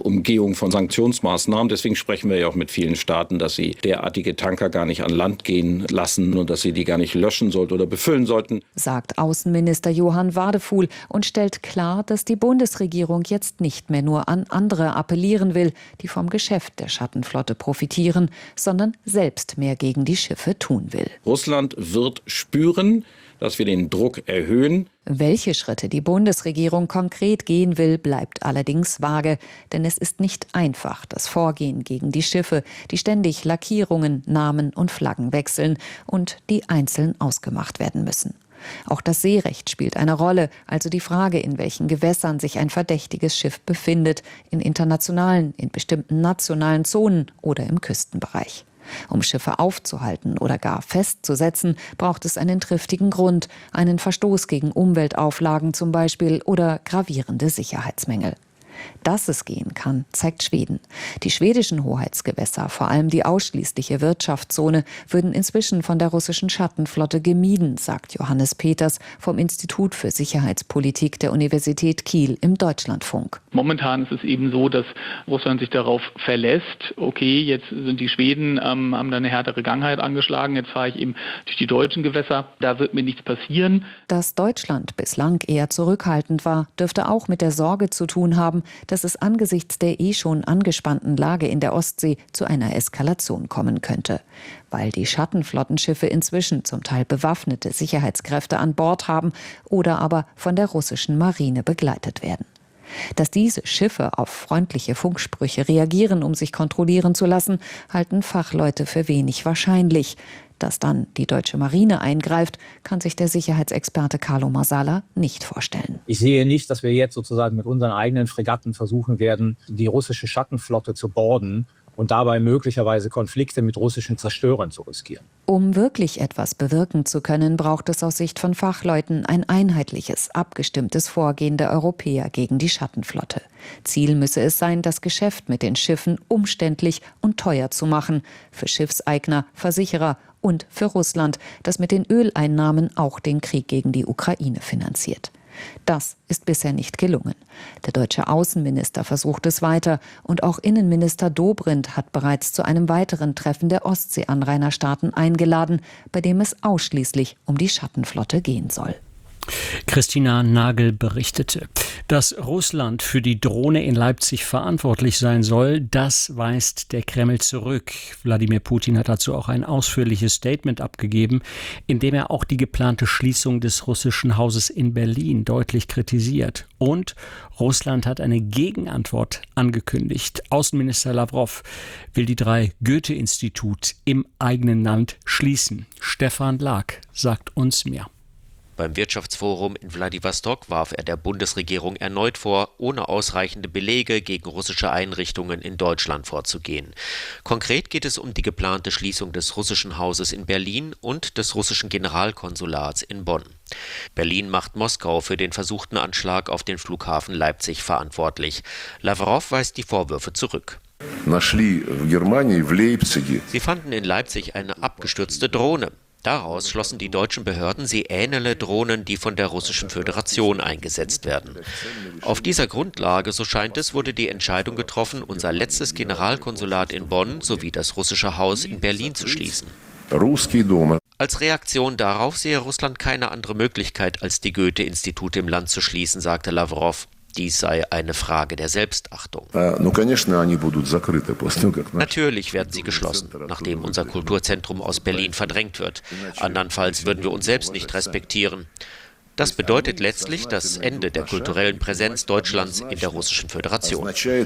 Umgehung von Sanktionsmaßnahmen. Deswegen sprechen wir ja auch mit vielen Staaten, dass sie derartige Tanker gar nicht an Land gehen lassen und dass sie die gar nicht löschen sollten oder befüllen sollten. Sagt Außenminister Johann Wadefuhl und stellt klar, dass die Bundesregierung jetzt nicht mehr nur an andere appellieren will, die vom Geschäft der Schattenflotte profitieren, sondern selbst mehr gegen die Schiffe tun will. Russland wird spüren, dass wir den Druck erhöhen. Welche Schritte die Bundesregierung konkret gehen will, bleibt allerdings vage. Denn es ist nicht einfach, das Vorgehen gegen die Schiffe, die ständig Lackierungen, Namen und Flaggen wechseln und die einzeln ausgemacht werden müssen. Auch das Seerecht spielt eine Rolle, also die Frage, in welchen Gewässern sich ein verdächtiges Schiff befindet, in internationalen, in bestimmten nationalen Zonen oder im Küstenbereich. Um Schiffe aufzuhalten oder gar festzusetzen, braucht es einen triftigen Grund, einen Verstoß gegen Umweltauflagen zum Beispiel oder gravierende Sicherheitsmängel. Dass es gehen kann, zeigt Schweden. Die schwedischen Hoheitsgewässer, vor allem die ausschließliche Wirtschaftszone, würden inzwischen von der russischen Schattenflotte gemieden, sagt Johannes Peters vom Institut für Sicherheitspolitik der Universität Kiel im Deutschlandfunk. Momentan ist es eben so, dass Russland sich darauf verlässt, okay, jetzt sind die Schweden, haben da eine härtere Gangheit angeschlagen, jetzt fahre ich eben durch die deutschen Gewässer, da wird mir nichts passieren. Dass Deutschland bislang eher zurückhaltend war, dürfte auch mit der Sorge zu tun haben, dass es angesichts der schon angespannten Lage in der Ostsee zu einer Eskalation kommen könnte. Weil die Schattenflottenschiffe inzwischen zum Teil bewaffnete Sicherheitskräfte an Bord haben oder aber von der russischen Marine begleitet werden. Dass diese Schiffe auf freundliche Funksprüche reagieren, um sich kontrollieren zu lassen, halten Fachleute für wenig wahrscheinlich. Dass dann die deutsche Marine eingreift, kann sich der Sicherheitsexperte Carlo Marsala nicht vorstellen. Ich sehe nicht, dass wir jetzt sozusagen mit unseren eigenen Fregatten versuchen werden, die russische Schattenflotte zu boarden und dabei möglicherweise Konflikte mit russischen Zerstörern zu riskieren. Um wirklich etwas bewirken zu können, braucht es aus Sicht von Fachleuten ein einheitliches, abgestimmtes Vorgehen der Europäer gegen die Schattenflotte. Ziel müsse es sein, das Geschäft mit den Schiffen umständlich und teuer zu machen. Für Schiffseigner, Versicherer und für Russland, das mit den Öleinnahmen auch den Krieg gegen die Ukraine finanziert. Das ist bisher nicht gelungen. Der deutsche Außenminister versucht es weiter und auch Innenminister Dobrindt hat bereits zu einem weiteren Treffen der Ostsee-Anrainerstaaten eingeladen, bei dem es ausschließlich um die Schattenflotte gehen soll. Christina Nagel berichtete. Dass Russland für die Drohne in Leipzig verantwortlich sein soll, das weist der Kreml zurück. Wladimir Putin hat dazu auch ein ausführliches Statement abgegeben, in dem er auch die geplante Schließung des russischen Hauses in Berlin deutlich kritisiert. Und Russland hat eine Gegenantwort angekündigt. Außenminister Lavrov will die 3 Goethe-Institute im eigenen Land schließen. Stefan Lag sagt uns mehr. Beim Wirtschaftsforum in Wladiwostok warf er der Bundesregierung erneut vor, ohne ausreichende Belege gegen russische Einrichtungen in Deutschland vorzugehen. Konkret geht es um die geplante Schließung des russischen Hauses in Berlin und des russischen Generalkonsulats in Bonn. Berlin macht Moskau für den versuchten Anschlag auf den Flughafen Leipzig verantwortlich. Lavrov weist die Vorwürfe zurück. Sie fanden in Leipzig eine abgestürzte Drohne. Daraus schlossen die deutschen Behörden, sie ähnele Drohnen, die von der Russischen Föderation eingesetzt werden. Auf dieser Grundlage, so scheint es, wurde die Entscheidung getroffen, unser letztes Generalkonsulat in Bonn sowie das russische Haus in Berlin zu schließen. Als Reaktion darauf sehe Russland keine andere Möglichkeit, als die Goethe-Institute im Land zu schließen, sagte Lavrov. Dies sei eine Frage der Selbstachtung. Natürlich werden sie geschlossen, nachdem unser Kulturzentrum aus Berlin verdrängt wird. Andernfalls würden wir uns selbst nicht respektieren. Das bedeutet letztlich das Ende der kulturellen Präsenz Deutschlands in der Russischen Föderation.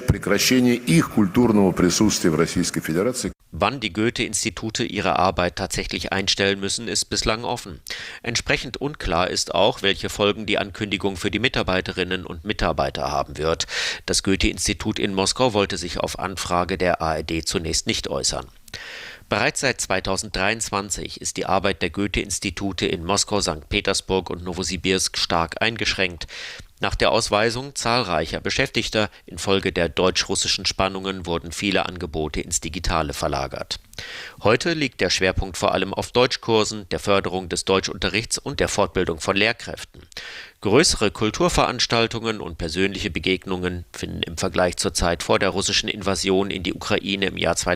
Wann die Goethe-Institute ihre Arbeit tatsächlich einstellen müssen, ist bislang offen. Entsprechend unklar ist auch, welche Folgen die Ankündigung für die Mitarbeiterinnen und Mitarbeiter haben wird. Das Goethe-Institut in Moskau wollte sich auf Anfrage der ARD zunächst nicht äußern. Bereits seit 2023 ist die Arbeit der Goethe-Institute in Moskau, St. Petersburg und Nowosibirsk stark eingeschränkt. Nach der Ausweisung zahlreicher Beschäftigter infolge der deutsch-russischen Spannungen wurden viele Angebote ins Digitale verlagert. Heute liegt der Schwerpunkt vor allem auf Deutschkursen, der Förderung des Deutschunterrichts und der Fortbildung von Lehrkräften. Größere Kulturveranstaltungen und persönliche Begegnungen finden im Vergleich zur Zeit vor der russischen Invasion in die Ukraine im Jahr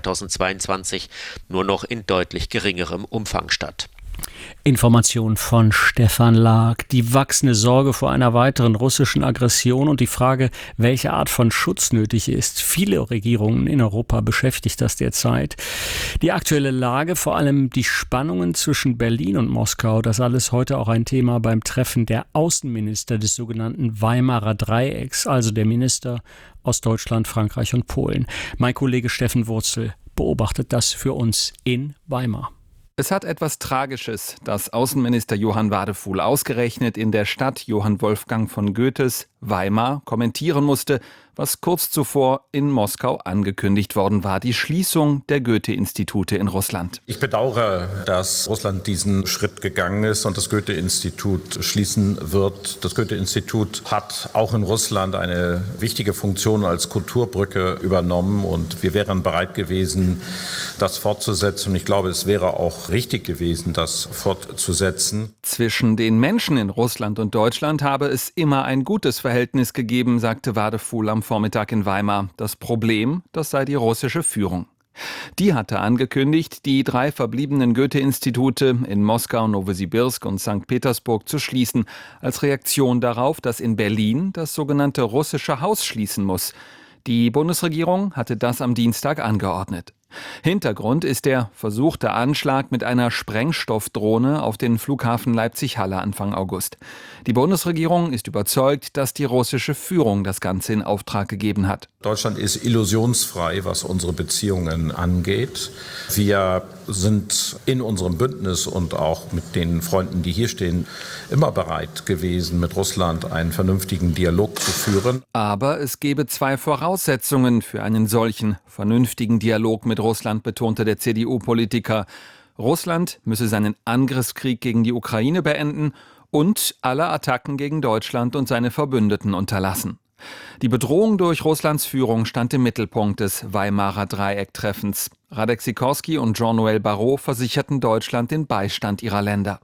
2022 nur noch in deutlich geringerem Umfang statt. Information von Stefan Lag. Die wachsende Sorge vor einer weiteren russischen Aggression und die Frage, welche Art von Schutz nötig ist. Viele Regierungen in Europa beschäftigt das derzeit. Die aktuelle Lage, vor allem die Spannungen zwischen Berlin und Moskau, das alles heute auch ein Thema beim Treffen der Außenminister des sogenannten Weimarer Dreiecks, also der Minister aus Deutschland, Frankreich und Polen. Mein Kollege Steffen Wurzel beobachtet das für uns in Weimar. Es hat etwas Tragisches, dass Außenminister Johann Wadefuhl ausgerechnet in der Stadt Johann Wolfgang von Goethes, Weimar, kommentieren musste, was kurz zuvor in Moskau angekündigt worden war, die Schließung der Goethe-Institute in Russland. Ich bedauere, dass Russland diesen Schritt gegangen ist und das Goethe-Institut schließen wird. Das Goethe-Institut hat auch in Russland eine wichtige Funktion als Kulturbrücke übernommen und wir wären bereit gewesen, das fortzusetzen. Und ich glaube, es wäre auch richtig gewesen, das fortzusetzen. Zwischen den Menschen in Russland und Deutschland habe es immer ein gutes Verhältnis gegeben, sagte Wadefuhl am Vormittag in Weimar. Das Problem, das sei die russische Führung. Die hatte angekündigt, die 3 verbliebenen Goethe-Institute in Moskau, Nowosibirsk und St. Petersburg zu schließen, als Reaktion darauf, dass in Berlin das sogenannte russische Haus schließen muss. Die Bundesregierung hatte das am Dienstag angeordnet. Hintergrund ist der versuchte Anschlag mit einer Sprengstoffdrohne auf den Flughafen Leipzig-Halle Anfang August. Die Bundesregierung ist überzeugt, dass die russische Führung das Ganze in Auftrag gegeben hat. Deutschland ist illusionsfrei, was unsere Beziehungen angeht. Wir sind in unserem Bündnis und auch mit den Freunden, die hier stehen, immer bereit gewesen, mit Russland einen vernünftigen Dialog zu führen. Aber es gebe 2 Voraussetzungen für einen solchen vernünftigen Dialog mit Russland, betonte der CDU-Politiker. Russland müsse seinen Angriffskrieg gegen die Ukraine beenden und alle Attacken gegen Deutschland und seine Verbündeten unterlassen. Die Bedrohung durch Russlands Führung stand im Mittelpunkt des Weimarer Dreiecktreffens. Radek Sikorski und Jean-Noël Barrot versicherten Deutschland den Beistand ihrer Länder.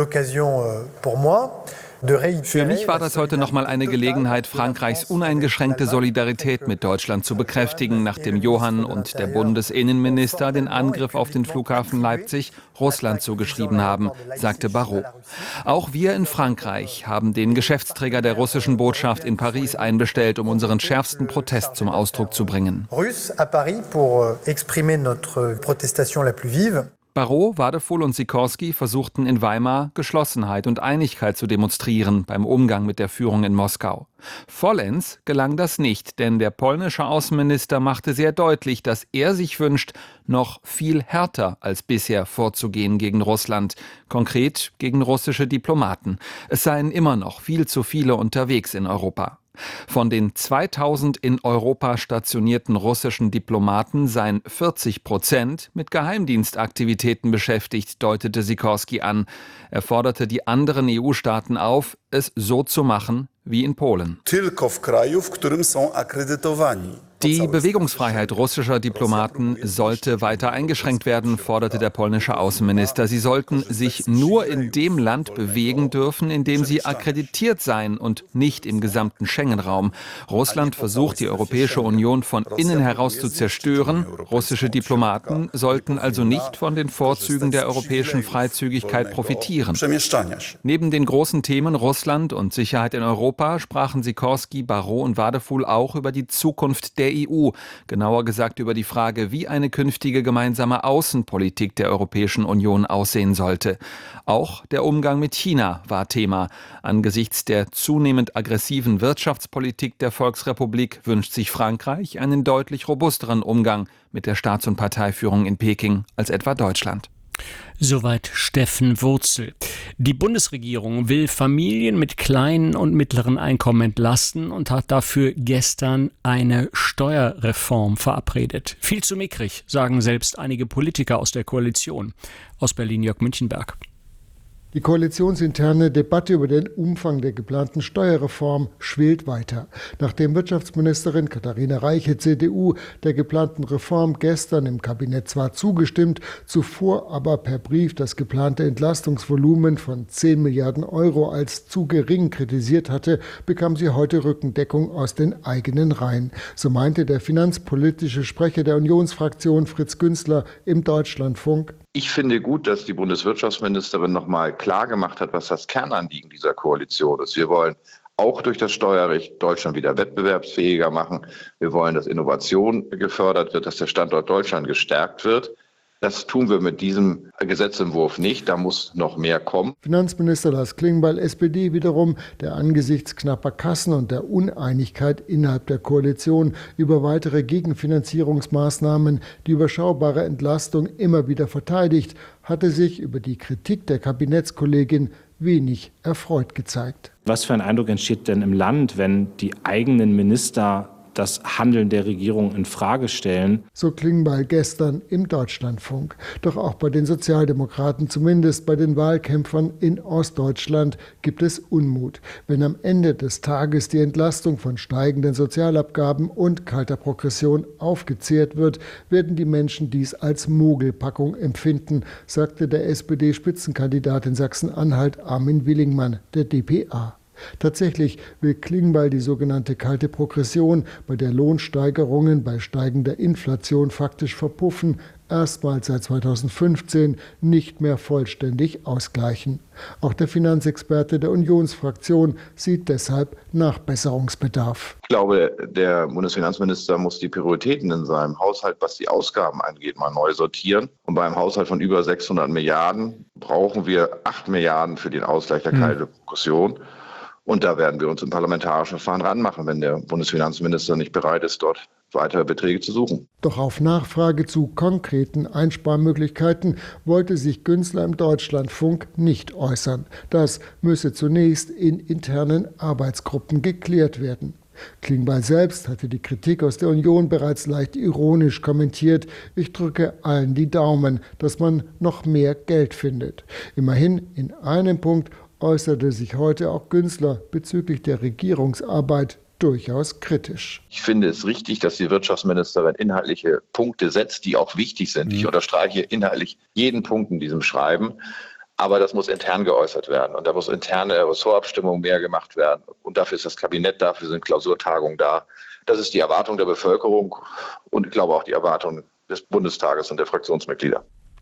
Für mich war das heute nochmal eine Gelegenheit, Frankreichs uneingeschränkte Solidarität mit Deutschland zu bekräftigen, nachdem Johann und der Bundesinnenminister den Angriff auf den Flughafen Leipzig Russland zugeschrieben haben, sagte Barrot. Auch wir in Frankreich haben den Geschäftsträger der russischen Botschaft in Paris einbestellt, um unseren schärfsten Protest zum Ausdruck zu bringen. Barrot, Wadefuhl und Sikorski versuchten in Weimar Geschlossenheit und Einigkeit zu demonstrieren beim Umgang mit der Führung in Moskau. Vollends gelang das nicht, denn der polnische Außenminister machte sehr deutlich, dass er sich wünscht, noch viel härter als bisher vorzugehen gegen Russland, konkret gegen russische Diplomaten. Es seien immer noch viel zu viele unterwegs in Europa. Von den 2000 in Europa stationierten russischen Diplomaten seien 40% mit Geheimdienstaktivitäten beschäftigt, deutete Sikorski an. Er forderte die anderen EU-Staaten auf, es so zu machen wie in Polen. Die Bewegungsfreiheit russischer Diplomaten sollte weiter eingeschränkt werden, forderte der polnische Außenminister. Sie sollten sich nur in dem Land bewegen dürfen, in dem sie akkreditiert seien und nicht im gesamten Schengen-Raum. Russland versucht, die Europäische Union von innen heraus zu zerstören. Russische Diplomaten sollten also nicht von den Vorzügen der europäischen Freizügigkeit profitieren. Neben den großen Themen Russland und Sicherheit in Europa sprachen Sikorski, Barrot und Wadefuhl auch über die Zukunft der EU, genauer gesagt über die Frage, wie eine künftige gemeinsame Außenpolitik der Europäischen Union aussehen sollte. Auch der Umgang mit China war Thema. Angesichts der zunehmend aggressiven Wirtschaftspolitik der Volksrepublik wünscht sich Frankreich einen deutlich robusteren Umgang mit der Staats- und Parteiführung in Peking als etwa Deutschland. Soweit Steffen Wurzel. Die Bundesregierung will Familien mit kleinen und mittleren Einkommen entlasten und hat dafür gestern eine Steuerreform verabredet. Viel zu mickrig, sagen selbst einige Politiker aus der Koalition. Aus Berlin Jörg Münchenberg. Die koalitionsinterne Debatte über den Umfang der geplanten Steuerreform schwelt weiter. Nachdem Wirtschaftsministerin Katharina Reiche, CDU, der geplanten Reform gestern im Kabinett zwar zugestimmt, zuvor aber per Brief das geplante Entlastungsvolumen von 10 Milliarden Euro als zu gering kritisiert hatte, bekam sie heute Rückendeckung aus den eigenen Reihen. So meinte der finanzpolitische Sprecher der Unionsfraktion Fritz Günzler im Deutschlandfunk: Ich finde gut, dass die Bundeswirtschaftsministerin noch mal klar gemacht hat, was das Kernanliegen dieser Koalition ist. Wir wollen auch durch das Steuerrecht Deutschland wieder wettbewerbsfähiger machen. Wir wollen, dass Innovation gefördert wird, dass der Standort Deutschland gestärkt wird. Das tun wir mit diesem Gesetzentwurf nicht. Da muss noch mehr kommen. Finanzminister Lars Klingbeil, SPD, wiederum, der angesichts knapper Kassen und der Uneinigkeit innerhalb der Koalition über weitere Gegenfinanzierungsmaßnahmen die überschaubare Entlastung immer wieder verteidigt, hatte sich über die Kritik der Kabinettskollegin wenig erfreut gezeigt. Was für ein Eindruck entsteht denn im Land, wenn die eigenen Minister das Handeln der Regierung in Frage stellen? So Klingbeil gestern im Deutschlandfunk. Doch auch bei den Sozialdemokraten, zumindest bei den Wahlkämpfern in Ostdeutschland, gibt es Unmut. Wenn am Ende des Tages die Entlastung von steigenden Sozialabgaben und kalter Progression aufgezehrt wird, werden die Menschen dies als Mogelpackung empfinden, sagte der SPD-Spitzenkandidat in Sachsen-Anhalt Armin Willingmann, der dpa. Tatsächlich will Klingbeil die sogenannte kalte Progression, bei der Lohnsteigerungen bei steigender Inflation faktisch verpuffen, erstmals seit 2015 nicht mehr vollständig ausgleichen. Auch der Finanzexperte der Unionsfraktion sieht deshalb Nachbesserungsbedarf. Ich glaube, der Bundesfinanzminister muss die Prioritäten in seinem Haushalt, was die Ausgaben angeht, mal neu sortieren. Und beim Haushalt von über 600 Milliarden brauchen wir 8 Milliarden für den Ausgleich der kalten Progression. Und da werden wir uns im parlamentarischen Verfahren ranmachen, wenn der Bundesfinanzminister nicht bereit ist, dort weitere Beträge zu suchen. Doch auf Nachfrage zu konkreten Einsparmöglichkeiten wollte sich Günzler im Deutschlandfunk nicht äußern. Das müsse zunächst in internen Arbeitsgruppen geklärt werden. Klingbeil selbst hatte die Kritik aus der Union bereits leicht ironisch kommentiert: Ich drücke allen die Daumen, dass man noch mehr Geld findet. Immerhin in einem Punkt äußerte sich heute auch Günzler bezüglich der Regierungsarbeit durchaus kritisch. Ich finde es richtig, dass die Wirtschaftsministerin inhaltliche Punkte setzt, die auch wichtig sind. Ich unterstreiche inhaltlich jeden Punkt in diesem Schreiben. Aber das muss intern geäußert werden. Und da muss interne Ressortabstimmung mehr gemacht werden. Und dafür ist das Kabinett, dafür sind Klausurtagungen da. Das ist die Erwartung der Bevölkerung und ich glaube auch die Erwartung des Bundestages und der Fraktionsmitglieder.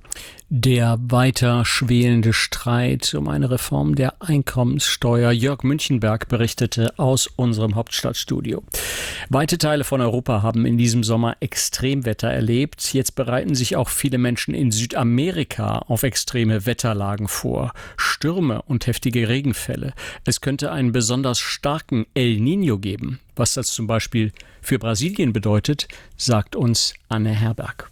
Der weiter schwelende Streit um eine Reform der Einkommenssteuer. Jörg Münchenberg berichtete aus unserem Hauptstadtstudio. Weite Teile von Europa haben in diesem Sommer Extremwetter erlebt. Jetzt bereiten sich auch viele Menschen in Südamerika auf extreme Wetterlagen vor. Stürme und heftige Regenfälle. Es könnte einen besonders starken El Niño geben. Was das zum Beispiel für Brasilien bedeutet, sagt uns Anne Herberg.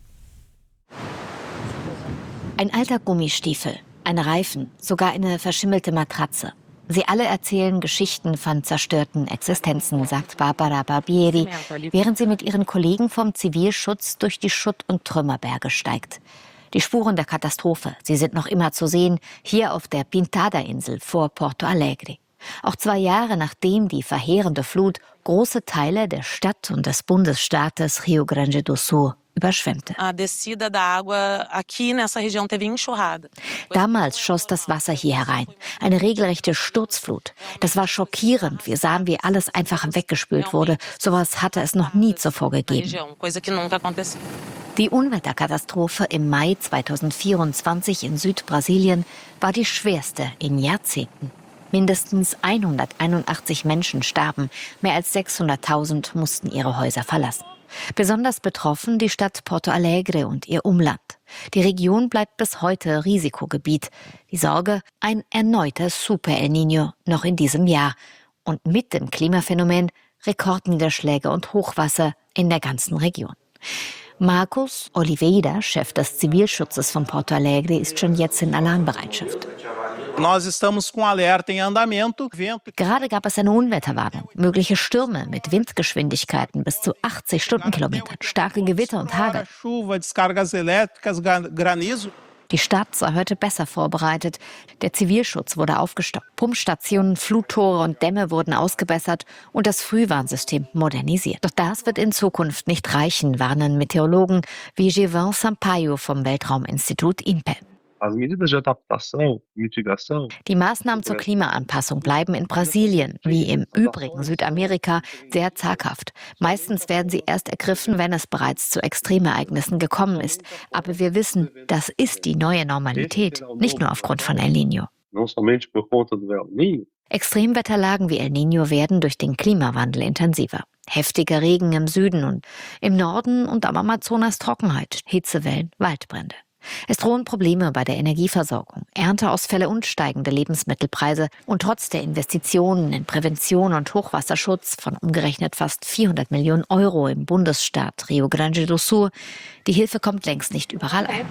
Ein alter Gummistiefel, ein Reifen, sogar eine verschimmelte Matratze. Sie alle erzählen Geschichten von zerstörten Existenzen, sagt Barbara Barbieri, während sie mit ihren Kollegen vom Zivilschutz durch die Schutt- und Trümmerberge steigt. Die Spuren der Katastrophe, sie sind noch immer zu sehen, hier auf der Pintada-Insel vor Porto Alegre. Auch 2 Jahre nachdem die verheerende Flut große Teile der Stadt und des Bundesstaates Rio Grande do Sul überschwemmte. Damals schoss das Wasser hier herein. Eine regelrechte Sturzflut. Das war schockierend. Wir sahen, wie alles einfach weggespült wurde. Sowas hatte es noch nie zuvor gegeben. Die Unwetterkatastrophe im Mai 2024 in Südbrasilien war die schwerste in Jahrzehnten. Mindestens 181 Menschen starben. Mehr als 600.000 mussten ihre Häuser verlassen. Besonders betroffen die Stadt Porto Alegre und ihr Umland. Die Region bleibt bis heute Risikogebiet. Die Sorge, ein erneuter Super El Niño noch in diesem Jahr. Und mit dem Klimaphänomen Rekordniederschläge und Hochwasser in der ganzen Region. Marcos Oliveira, Chef des Zivilschutzes von Porto Alegre, ist schon jetzt in Alarmbereitschaft. Gerade gab es eine Unwetterwarnung. Mögliche Stürme mit Windgeschwindigkeiten bis zu 80 Stundenkilometern, starke Gewitter und Hagel. Die Stadt sei heute besser vorbereitet. Der Zivilschutz wurde aufgestockt. Pumpstationen, Fluttore und Dämme wurden ausgebessert und das Frühwarnsystem modernisiert. Doch das wird in Zukunft nicht reichen, warnen Meteorologen wie Gevin Sampaio vom Weltrauminstitut INPE. Die Maßnahmen zur Klimaanpassung bleiben in Brasilien, wie im übrigen Südamerika, sehr zaghaft. Meistens werden sie erst ergriffen, wenn es bereits zu Extremereignissen gekommen ist. Aber wir wissen, das ist die neue Normalität, nicht nur aufgrund von El Niño. Extremwetterlagen wie El Niño werden durch den Klimawandel intensiver. Heftiger Regen im Süden und im Norden und am Amazonas Trockenheit, Hitzewellen, Waldbrände. Es drohen Probleme bei der Energieversorgung, Ernteausfälle und steigende Lebensmittelpreise. Und trotz der Investitionen in Prävention und Hochwasserschutz von umgerechnet fast 400 Millionen Euro im Bundesstaat Rio Grande do Sul, die Hilfe kommt längst nicht überall an.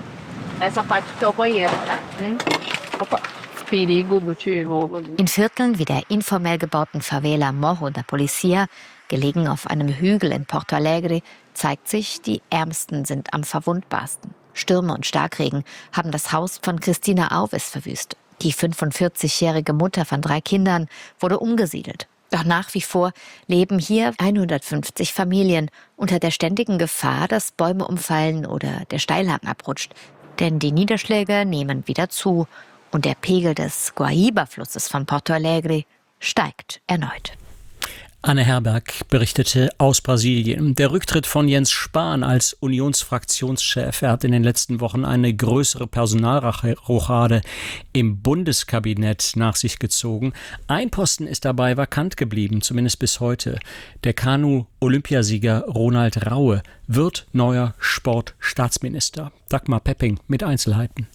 In Vierteln wie der informell gebauten Favela Morro da Policia, gelegen auf einem Hügel in Porto Alegre, zeigt sich, die Ärmsten sind am verwundbarsten. Stürme und Starkregen haben das Haus von Cristina Alves verwüstet. Die 45-jährige Mutter von 3 Kindern wurde umgesiedelt. Doch nach wie vor leben hier 150 Familien unter der ständigen Gefahr, dass Bäume umfallen oder der Steilhang abrutscht. Denn die Niederschläge nehmen wieder zu und der Pegel des Guaíba-Flusses von Porto Alegre steigt erneut. Anne Herberg berichtete aus Brasilien. Der Rücktritt von Jens Spahn als Unionsfraktionschef. Er hat in den letzten Wochen eine größere Personalrochade im Bundeskabinett nach sich gezogen. Ein Posten ist dabei vakant geblieben, zumindest bis heute. Der Kanu-Olympiasieger Ronald Raue wird neuer Sportstaatsminister. Dagmar Pepping mit Einzelheiten.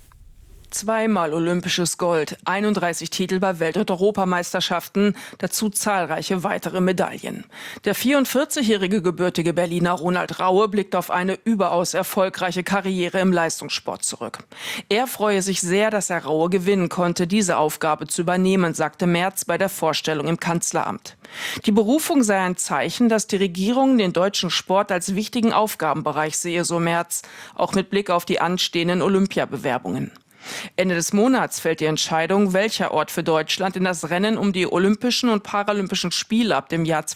2-mal olympisches Gold, 31 Titel bei Welt- und Europameisterschaften, dazu zahlreiche weitere Medaillen. Der 44-jährige gebürtige Berliner Ronald Raue blickt auf eine überaus erfolgreiche Karriere im Leistungssport zurück. Er freue sich sehr, dass er Raue gewinnen konnte, diese Aufgabe zu übernehmen, sagte Merz bei der Vorstellung im Kanzleramt. Die Berufung sei ein Zeichen, dass die Regierung den deutschen Sport als wichtigen Aufgabenbereich sehe, so Merz, auch mit Blick auf die anstehenden Olympiabewerbungen. Ende des Monats fällt die Entscheidung, welcher Ort für Deutschland in das Rennen um die Olympischen und Paralympischen Spiele ab dem Jahr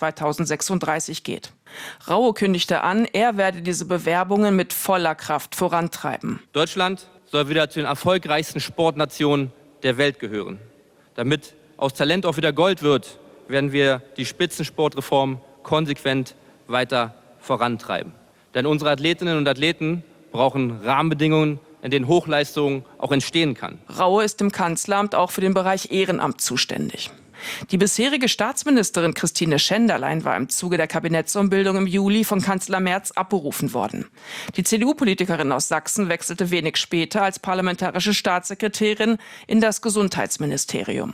2036 geht. Raue kündigte an, er werde diese Bewerbungen mit voller Kraft vorantreiben. Deutschland soll wieder zu den erfolgreichsten Sportnationen der Welt gehören. Damit aus Talent auch wieder Gold wird, werden wir die Spitzensportreform konsequent weiter vorantreiben. Denn unsere Athletinnen und Athleten brauchen Rahmenbedingungen, in denen Hochleistung auch entstehen kann. Raue ist im Kanzleramt auch für den Bereich Ehrenamt zuständig. Die bisherige Staatsministerin Christine Schenderlein war im Zuge der Kabinettsumbildung im Juli von Kanzler Merz abberufen worden. Die CDU-Politikerin aus Sachsen wechselte wenig später als parlamentarische Staatssekretärin in das Gesundheitsministerium.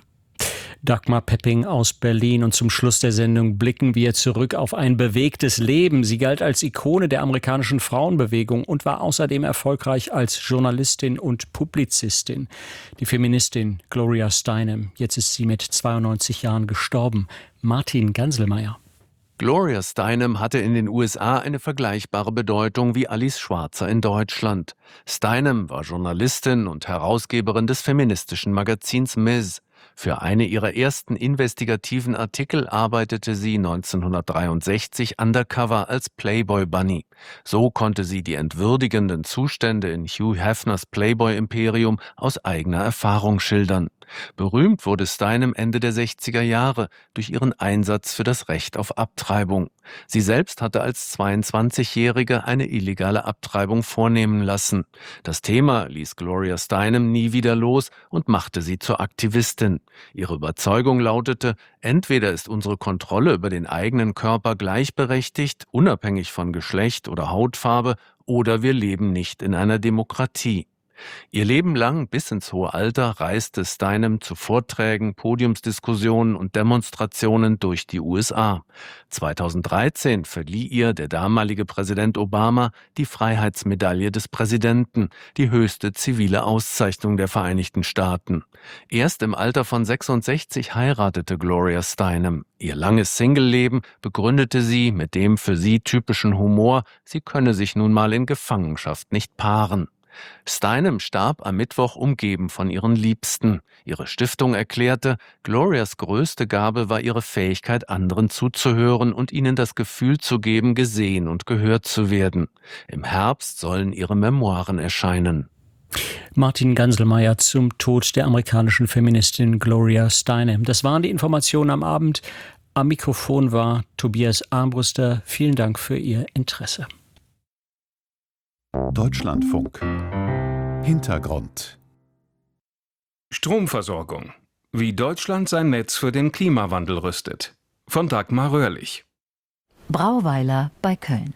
Dagmar Pepping aus Berlin. Und zum Schluss der Sendung blicken wir zurück auf ein bewegtes Leben. Sie galt als Ikone der amerikanischen Frauenbewegung und war außerdem erfolgreich als Journalistin und Publizistin. Die Feministin Gloria Steinem. Jetzt ist sie mit 92 Jahren gestorben. Martin Ganselmeier. Gloria Steinem hatte in den USA eine vergleichbare Bedeutung wie Alice Schwarzer in Deutschland. Steinem war Journalistin und Herausgeberin des feministischen Magazins Ms. Für eine ihrer ersten investigativen Artikel arbeitete sie 1963 undercover als Playboy Bunny. So konnte sie die entwürdigenden Zustände in Hugh Hefners Playboy-Imperium aus eigener Erfahrung schildern. Berühmt wurde Steinem Ende der 60er Jahre durch ihren Einsatz für das Recht auf Abtreibung. Sie selbst hatte als 22-Jährige eine illegale Abtreibung vornehmen lassen. Das Thema ließ Gloria Steinem nie wieder los und machte sie zur Aktivistin. Ihre Überzeugung lautete, entweder ist unsere Kontrolle über den eigenen Körper gleichberechtigt, unabhängig von Geschlecht oder Hautfarbe, oder wir leben nicht in einer Demokratie. Ihr Leben lang bis ins hohe Alter reiste Steinem zu Vorträgen, Podiumsdiskussionen und Demonstrationen durch die USA. 2013 verlieh ihr der damalige Präsident Obama die Freiheitsmedaille des Präsidenten, die höchste zivile Auszeichnung der Vereinigten Staaten. Erst im Alter von 66 heiratete Gloria Steinem. Ihr langes Singleleben begründete sie mit dem für sie typischen Humor, sie könne sich nun mal in Gefangenschaft nicht paaren. Steinem starb am Mittwoch umgeben von ihren Liebsten. Ihre Stiftung erklärte, Glorias größte Gabe war ihre Fähigkeit, anderen zuzuhören und ihnen das Gefühl zu geben, gesehen und gehört zu werden. Im Herbst sollen ihre Memoiren erscheinen. Martin Ganselmeier zum Tod der amerikanischen Feministin Gloria Steinem. Das waren die Informationen am Abend. Am Mikrofon war Tobias Armbruster. Vielen Dank für Ihr Interesse. Deutschlandfunk. Hintergrund. Stromversorgung. Wie Deutschland sein Netz für den Klimawandel rüstet. Von Dagmar Röhrlich. Brauweiler bei Köln.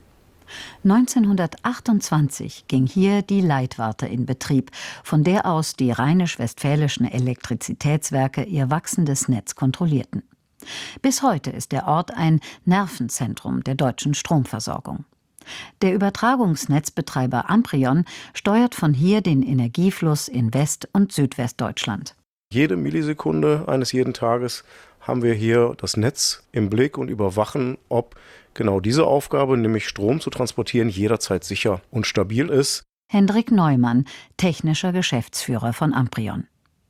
1928 ging hier die Leitwarte in Betrieb, von der aus die rheinisch-westfälischen Elektrizitätswerke ihr wachsendes Netz kontrollierten. Bis heute ist der Ort ein Nervenzentrum der deutschen Stromversorgung. Der Übertragungsnetzbetreiber Amprion steuert von hier den Energiefluss in West- und Südwestdeutschland. Jede Millisekunde eines jeden Tages haben wir hier das Netz im Blick und überwachen, ob genau diese Aufgabe, nämlich Strom zu transportieren, jederzeit sicher und stabil ist. Hendrik Neumann, technischer Geschäftsführer von Amprion.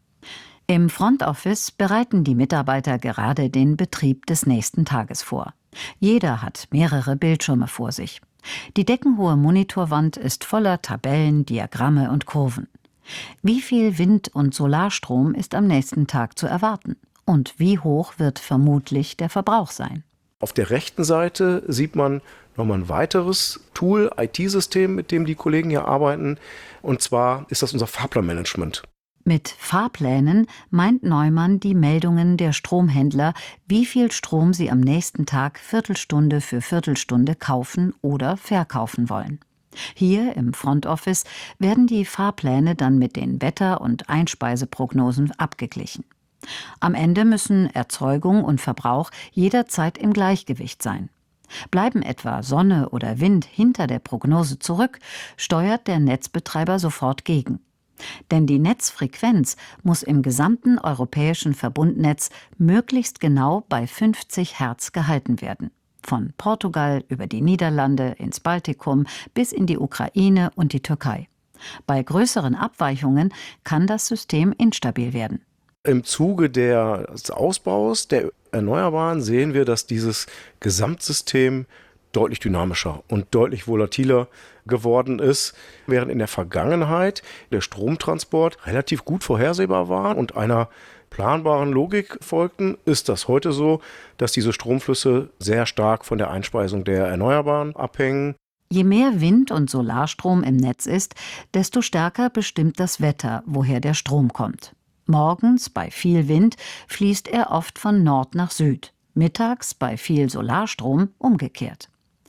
Im Front Office bereiten die Mitarbeiter gerade den Betrieb des nächsten Tages vor. Jeder hat mehrere Bildschirme vor sich. Die deckenhohe Monitorwand ist voller Tabellen, Diagramme und Kurven. Wie viel Wind- und Solarstrom ist am nächsten Tag zu erwarten? Und wie hoch wird vermutlich der Verbrauch sein? Auf der rechten Seite sieht man nochmal ein weiteres Tool, IT-System, mit dem die Kollegen hier arbeiten. Und zwar ist das unser Fahrplanmanagement. Mit Fahrplänen meint Neumann die Meldungen der Stromhändler, wie viel Strom sie am nächsten Tag Viertelstunde für Viertelstunde kaufen oder verkaufen wollen. Hier im Front Office werden die Fahrpläne dann mit den Wetter- und Einspeiseprognosen abgeglichen. Am Ende müssen Erzeugung und Verbrauch jederzeit im Gleichgewicht sein. Bleiben etwa Sonne oder Wind hinter der Prognose zurück, steuert der Netzbetreiber sofort gegen. Denn die Netzfrequenz muss im gesamten europäischen Verbundnetz möglichst genau bei 50 Hertz gehalten werden. Von Portugal über die Niederlande ins Baltikum bis in die Ukraine und die Türkei. Bei größeren Abweichungen kann das System instabil werden. Im Zuge des Ausbaus der Erneuerbaren sehen wir, dass dieses Gesamtsystem deutlich dynamischer und deutlich volatiler geworden ist, während in der Vergangenheit der Stromtransport relativ gut vorhersehbar war und einer planbaren Logik folgten, ist das heute so, dass diese Stromflüsse sehr stark von der Einspeisung der Erneuerbaren abhängen. Je mehr Wind- und Solarstrom im Netz ist, desto stärker bestimmt das Wetter, woher der Strom kommt. Morgens bei viel Wind fließt er oft von Nord nach Süd, mittags bei viel Solarstrom umgekehrt.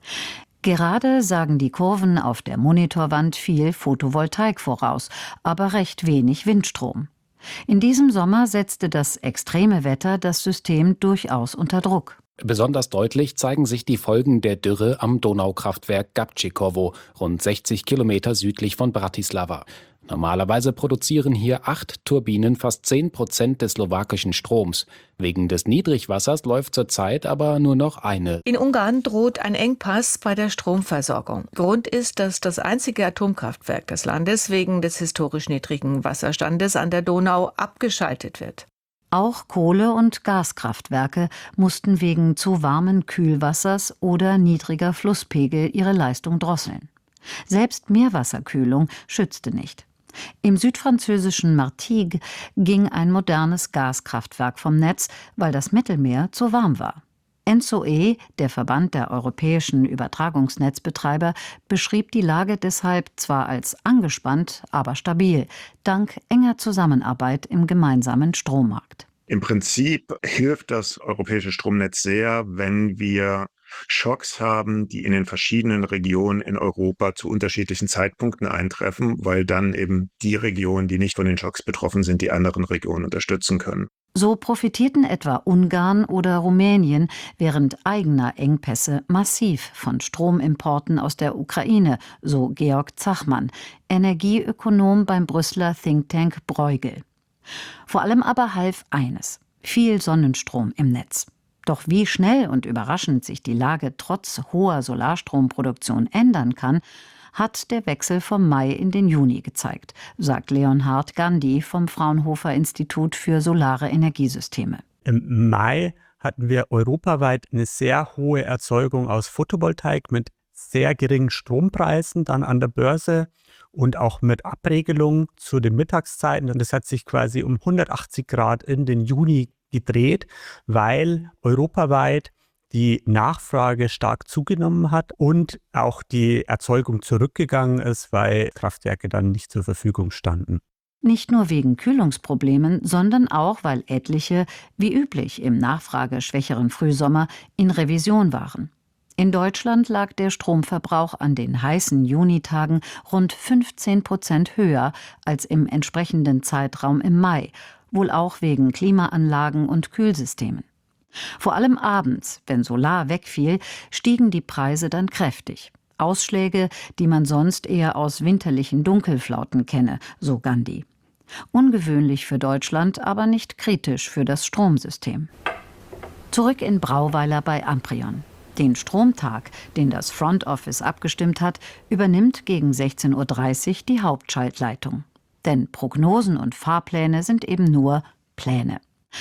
Gerade sagen die Kurven auf der Monitorwand viel Photovoltaik voraus, aber recht wenig Windstrom. In diesem Sommer setzte das extreme Wetter das System durchaus unter Druck. Besonders deutlich zeigen sich die Folgen der Dürre am Donaukraftwerk Gabčíkovo, rund 60 Kilometer südlich von Bratislava. Normalerweise produzieren hier 8 Turbinen fast 10% des slowakischen Stroms. Wegen des Niedrigwassers läuft zurzeit aber nur noch eine. In Ungarn droht ein Engpass bei der Stromversorgung. Grund ist, dass das einzige Atomkraftwerk des Landes wegen des historisch niedrigen Wasserstandes an der Donau abgeschaltet wird. Auch Kohle- und Gaskraftwerke mussten wegen zu warmen Kühlwassers oder niedriger Flusspegel ihre Leistung drosseln. Selbst Meerwasserkühlung schützte nicht. Im südfranzösischen Martigues ging ein modernes Gaskraftwerk vom Netz, weil das Mittelmeer zu warm war. ENTSO-E, der Verband der europäischen Übertragungsnetzbetreiber, beschrieb die Lage deshalb zwar als angespannt, aber stabil, dank enger Zusammenarbeit im gemeinsamen Strommarkt. Im Prinzip hilft das europäische Stromnetz sehr, wenn wir Schocks haben, die in den verschiedenen Regionen in Europa zu unterschiedlichen Zeitpunkten eintreffen, weil dann eben die Regionen, die nicht von den Schocks betroffen sind, die anderen Regionen unterstützen können. So profitierten etwa Ungarn oder Rumänien während eigener Engpässe massiv von Stromimporten aus der Ukraine, so Georg Zachmann, Energieökonom beim Brüsseler Thinktank Bruegel. Vor allem aber half eines: viel Sonnenstrom im Netz. Doch wie schnell und überraschend sich die Lage trotz hoher Solarstromproduktion ändern kann, hat der Wechsel vom Mai in den Juni gezeigt, sagt Leonhard Gandhi vom Fraunhofer Institut für Solare Energiesysteme. Im Mai hatten wir europaweit eine sehr hohe Erzeugung aus Photovoltaik mit sehr geringen Strompreisen dann an der Börse und auch mit Abregelung zu den Mittagszeiten. Und das hat sich quasi um 180 Grad in den Juni gedreht, weil europaweit die Nachfrage stark zugenommen hat und auch die Erzeugung zurückgegangen ist, weil Kraftwerke dann nicht zur Verfügung standen. Nicht nur wegen Kühlungsproblemen, sondern auch, weil etliche, wie üblich im nachfrageschwächeren Frühsommer, in Revision waren. In Deutschland lag der Stromverbrauch an den heißen Junitagen rund 15% höher als im entsprechenden Zeitraum im Mai, wohl auch wegen Klimaanlagen und Kühlsystemen. Vor allem abends, wenn Solar wegfiel, stiegen die Preise dann kräftig. Ausschläge, die man sonst eher aus winterlichen Dunkelflauten kenne, so Gandhi. Ungewöhnlich für Deutschland, aber nicht kritisch für das Stromsystem. Zurück in Brauweiler bei Amprion. Den Stromtag, den das Front Office abgestimmt hat, übernimmt gegen 16:30 Uhr die Hauptschaltleitung. Denn Prognosen und Fahrpläne sind eben nur Pläne.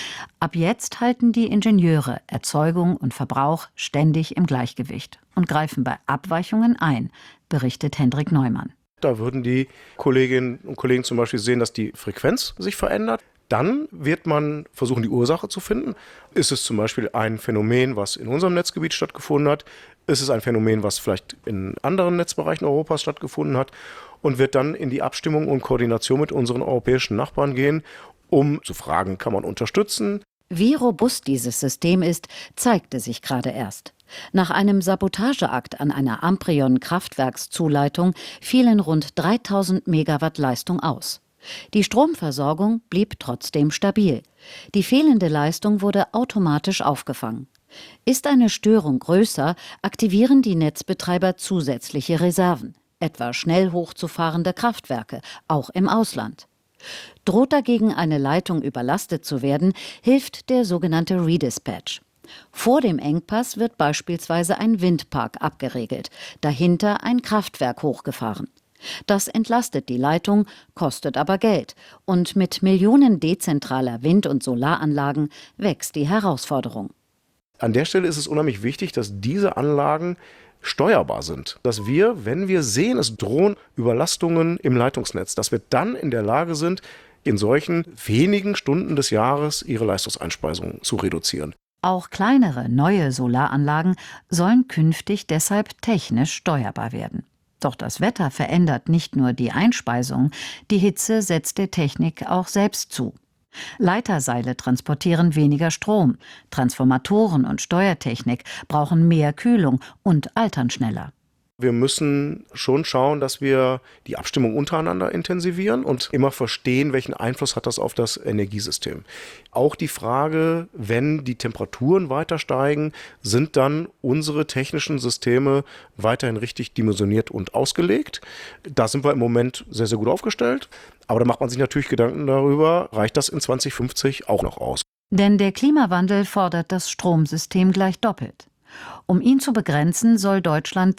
Ab jetzt halten die Ingenieure Erzeugung und Verbrauch ständig im Gleichgewicht und greifen bei Abweichungen ein, berichtet Hendrik Neumann. Da würden die Kolleginnen und Kollegen zum Beispiel sehen, dass die Frequenz sich verändert. Dann wird man versuchen, die Ursache zu finden. Ist es zum Beispiel ein Phänomen, was in unserem Netzgebiet stattgefunden hat? Ist es ein Phänomen, was vielleicht in anderen Netzbereichen Europas stattgefunden hat? Und wird dann in die Abstimmung und Koordination mit unseren europäischen Nachbarn gehen, um zu fragen, kann man unterstützen? Wie robust dieses System ist, zeigte sich gerade erst. Nach einem Sabotageakt an einer Amprion-Kraftwerkszuleitung fielen rund 3000 Megawatt Leistung aus. Die Stromversorgung blieb trotzdem stabil. Die fehlende Leistung wurde automatisch aufgefangen. Ist eine Störung größer, aktivieren die Netzbetreiber zusätzliche Reserven, etwa schnell hochzufahrende Kraftwerke, auch im Ausland. Droht dagegen eine Leitung überlastet zu werden, hilft der sogenannte Redispatch. Vor dem Engpass wird beispielsweise ein Windpark abgeregelt, dahinter ein Kraftwerk hochgefahren. Das entlastet die Leitung, kostet aber Geld. Und mit Millionen dezentraler Wind- und Solaranlagen wächst die Herausforderung. An der Stelle ist es unheimlich wichtig, dass diese Anlagen steuerbar sind. Dass wir, wenn wir sehen, es drohen Überlastungen im Leitungsnetz, dass wir dann in der Lage sind, in solchen wenigen Stunden des Jahres ihre Leistungseinspeisung zu reduzieren. Auch kleinere, neue Solaranlagen sollen künftig deshalb technisch steuerbar werden. Doch das Wetter verändert nicht nur die Einspeisung, die Hitze setzt der Technik auch selbst zu. Leiterseile transportieren weniger Strom, Transformatoren und Steuertechnik brauchen mehr Kühlung und altern schneller. Wir müssen schon schauen, dass wir die Abstimmung untereinander intensivieren und immer verstehen, welchen Einfluss hat das auf das Energiesystem. Auch die Frage, wenn die Temperaturen weiter steigen, sind dann unsere technischen Systeme weiterhin richtig dimensioniert und ausgelegt. Da sind wir im Moment sehr, sehr gut aufgestellt. Aber da macht man sich natürlich Gedanken darüber, reicht das in 2050 auch noch aus? Denn der Klimawandel fordert das Stromsystem gleich doppelt. Um ihn zu begrenzen, soll Deutschland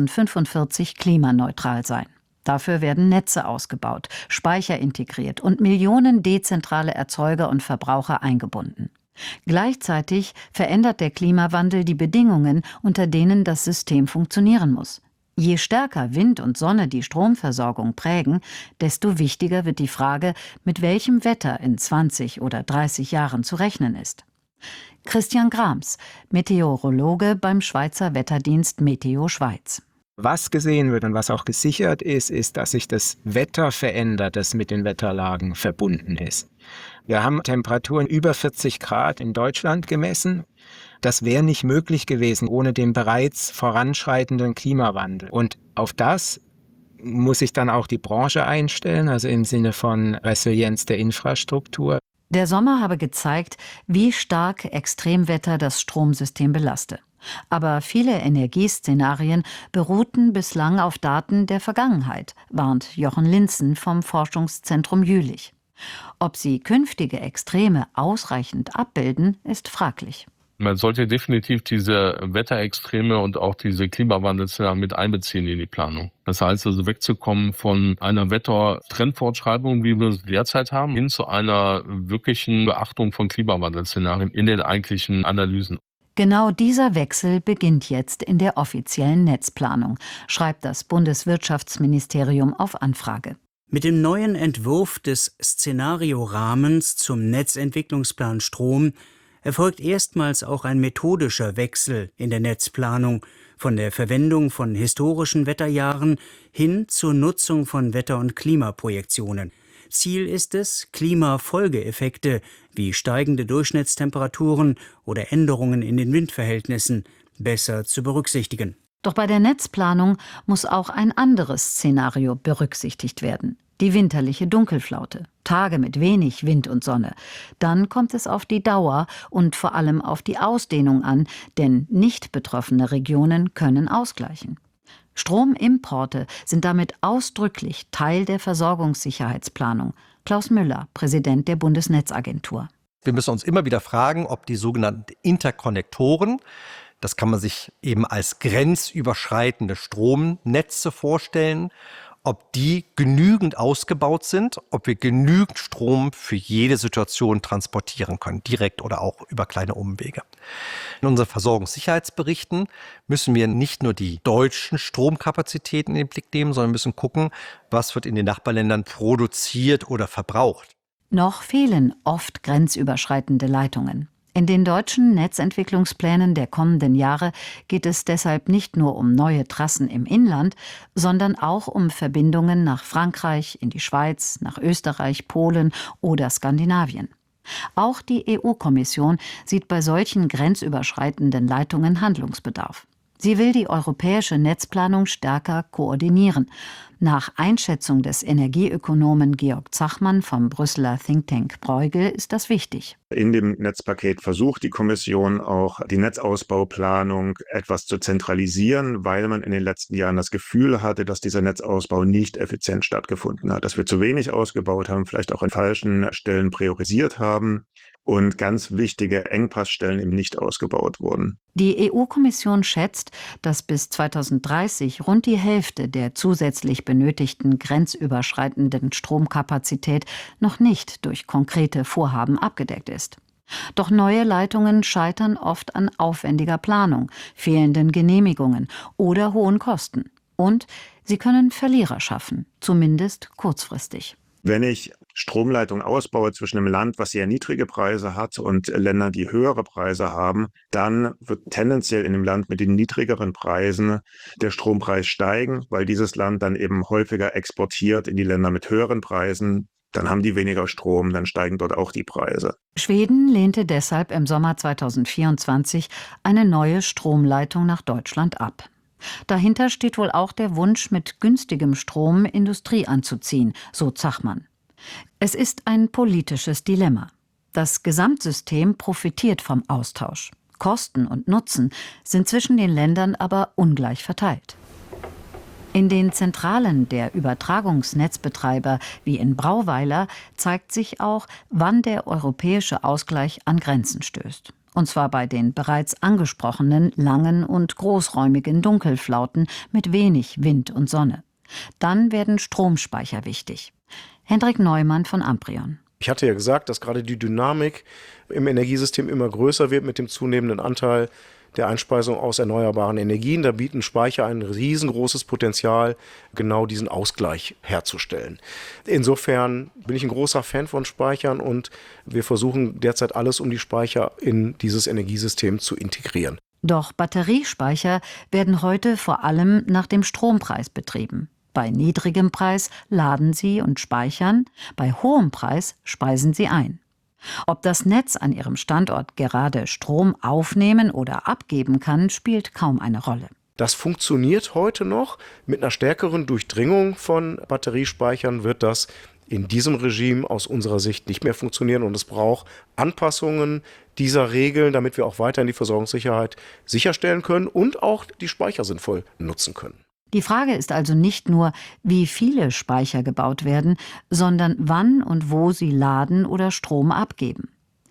2045 klimaneutral sein. Dafür werden Netze ausgebaut, Speicher integriert und Millionen dezentrale Erzeuger und Verbraucher eingebunden. Gleichzeitig verändert der Klimawandel die Bedingungen, unter denen das System funktionieren muss. Je stärker Wind und Sonne die Stromversorgung prägen, desto wichtiger wird die Frage, mit welchem Wetter in 20 oder 30 Jahren zu rechnen ist. Christian Grams, Meteorologe beim Schweizer Wetterdienst Meteo Schweiz. Was gesehen wird und was auch gesichert ist, ist, dass sich das Wetter verändert, das mit den Wetterlagen verbunden ist. Wir haben Temperaturen über 40 Grad in Deutschland gemessen. Das wäre nicht möglich gewesen ohne den bereits voranschreitenden Klimawandel. Und auf das muss sich dann auch die Branche einstellen, also im Sinne von Resilienz der Infrastruktur. Der Sommer habe gezeigt, wie stark Extremwetter das Stromsystem belaste. Aber viele Energieszenarien beruhten bislang auf Daten der Vergangenheit, warnt Jochen Linzen vom Forschungszentrum Jülich. Ob sie künftige Extreme ausreichend abbilden, ist fraglich. Man sollte definitiv diese Wetterextreme und auch diese Klimawandelszenarien mit einbeziehen in die Planung. Das heißt also wegzukommen von einer Wettertrendfortschreibung, wie wir es derzeit haben, hin zu einer wirklichen Beachtung von Klimawandelszenarien in den eigentlichen Analysen. Genau dieser Wechsel beginnt jetzt in der offiziellen Netzplanung, schreibt das Bundeswirtschaftsministerium auf Anfrage. Mit dem neuen Entwurf des Szenariorahmens zum Netzentwicklungsplan Strom erfolgt erstmals auch ein methodischer Wechsel in der Netzplanung von der Verwendung von historischen Wetterjahren hin zur Nutzung von Wetter- und Klimaprojektionen. Ziel ist es, Klimafolgeeffekte wie steigende Durchschnittstemperaturen oder Änderungen in den Windverhältnissen besser zu berücksichtigen. Doch bei der Netzplanung muss auch ein anderes Szenario berücksichtigt werden. Die winterliche Dunkelflaute, Tage mit wenig Wind und Sonne. Dann kommt es auf die Dauer und vor allem auf die Ausdehnung an, denn nicht betroffene Regionen können ausgleichen. Stromimporte sind damit ausdrücklich Teil der Versorgungssicherheitsplanung. Klaus Müller, Präsident der Bundesnetzagentur. Wir müssen uns immer wieder fragen, ob die sogenannten Interkonnektoren, das kann man sich eben als grenzüberschreitende Stromnetze vorstellen, ob die genügend ausgebaut sind, ob wir genügend Strom für jede Situation transportieren können, direkt oder auch über kleine Umwege. In unseren Versorgungssicherheitsberichten müssen wir nicht nur die deutschen Stromkapazitäten in den Blick nehmen, sondern müssen gucken, was wird in den Nachbarländern produziert oder verbraucht. Noch fehlen oft grenzüberschreitende Leitungen. In den deutschen Netzentwicklungsplänen der kommenden Jahre geht es deshalb nicht nur um neue Trassen im Inland, sondern auch um Verbindungen nach Frankreich, in die Schweiz, nach Österreich, Polen oder Skandinavien. Auch die EU-Kommission sieht bei solchen grenzüberschreitenden Leitungen Handlungsbedarf. Sie will die europäische Netzplanung stärker koordinieren. Nach Einschätzung des Energieökonomen Georg Zachmann vom Brüsseler Think Tank Bruegel ist das wichtig. In dem Netzpaket versucht die Kommission auch, die Netzausbauplanung etwas zu zentralisieren, weil man in den letzten Jahren das Gefühl hatte, dass dieser Netzausbau nicht effizient stattgefunden hat, dass wir zu wenig ausgebaut haben, vielleicht auch an falschen Stellen priorisiert haben und ganz wichtige Engpassstellen eben nicht ausgebaut wurden. Die EU-Kommission schätzt, dass bis 2030 rund die Hälfte der zusätzlich benötigten grenzüberschreitenden Stromkapazität noch nicht durch konkrete Vorhaben abgedeckt ist. Doch neue Leitungen scheitern oft an aufwendiger Planung, fehlenden Genehmigungen oder hohen Kosten. Und sie können Verlierer schaffen, zumindest kurzfristig. Wenn ich Stromleitungen ausbaue zwischen einem Land, was sehr niedrige Preise hat, und Ländern, die höhere Preise haben, dann wird tendenziell in dem Land mit den niedrigeren Preisen der Strompreis steigen, weil dieses Land dann eben häufiger exportiert in die Länder mit höheren Preisen. Dann haben die weniger Strom, dann steigen dort auch die Preise. Schweden lehnte deshalb im Sommer 2024 eine neue Stromleitung nach Deutschland ab. Dahinter steht wohl auch der Wunsch, mit günstigem Strom Industrie anzuziehen, so Zachmann. Es ist ein politisches Dilemma. Das Gesamtsystem profitiert vom Austausch. Kosten und Nutzen sind zwischen den Ländern aber ungleich verteilt. In den Zentralen der Übertragungsnetzbetreiber wie in Brauweiler zeigt sich auch, wann der europäische Ausgleich an Grenzen stößt. Und zwar bei den bereits angesprochenen langen und großräumigen Dunkelflauten mit wenig Wind und Sonne. Dann werden Stromspeicher wichtig. Hendrik Neumann von Amprion. Ich hatte ja gesagt, dass gerade die Dynamik im Energiesystem immer größer wird mit dem zunehmenden Anteil der Einspeisung aus erneuerbaren Energien. Da bieten Speicher ein riesengroßes Potenzial, genau diesen Ausgleich herzustellen. Insofern bin ich ein großer Fan von Speichern und wir versuchen derzeit alles, um die Speicher in dieses Energiesystem zu integrieren. Doch Batteriespeicher werden heute vor allem nach dem Strompreis betrieben. Bei niedrigem Preis laden sie und speichern, bei hohem Preis speisen sie ein. Ob das Netz an ihrem Standort gerade Strom aufnehmen oder abgeben kann, spielt kaum eine Rolle. Das funktioniert heute noch. Mit einer stärkeren Durchdringung von Batteriespeichern wird das in diesem Regime aus unserer Sicht nicht mehr funktionieren. Und es braucht Anpassungen dieser Regeln, damit wir auch weiterhin die Versorgungssicherheit sicherstellen können und auch die Speicher sinnvoll nutzen können. Die Frage ist also nicht nur, wie viele Speicher gebaut werden, sondern wann und wo sie laden oder Strom abgeben.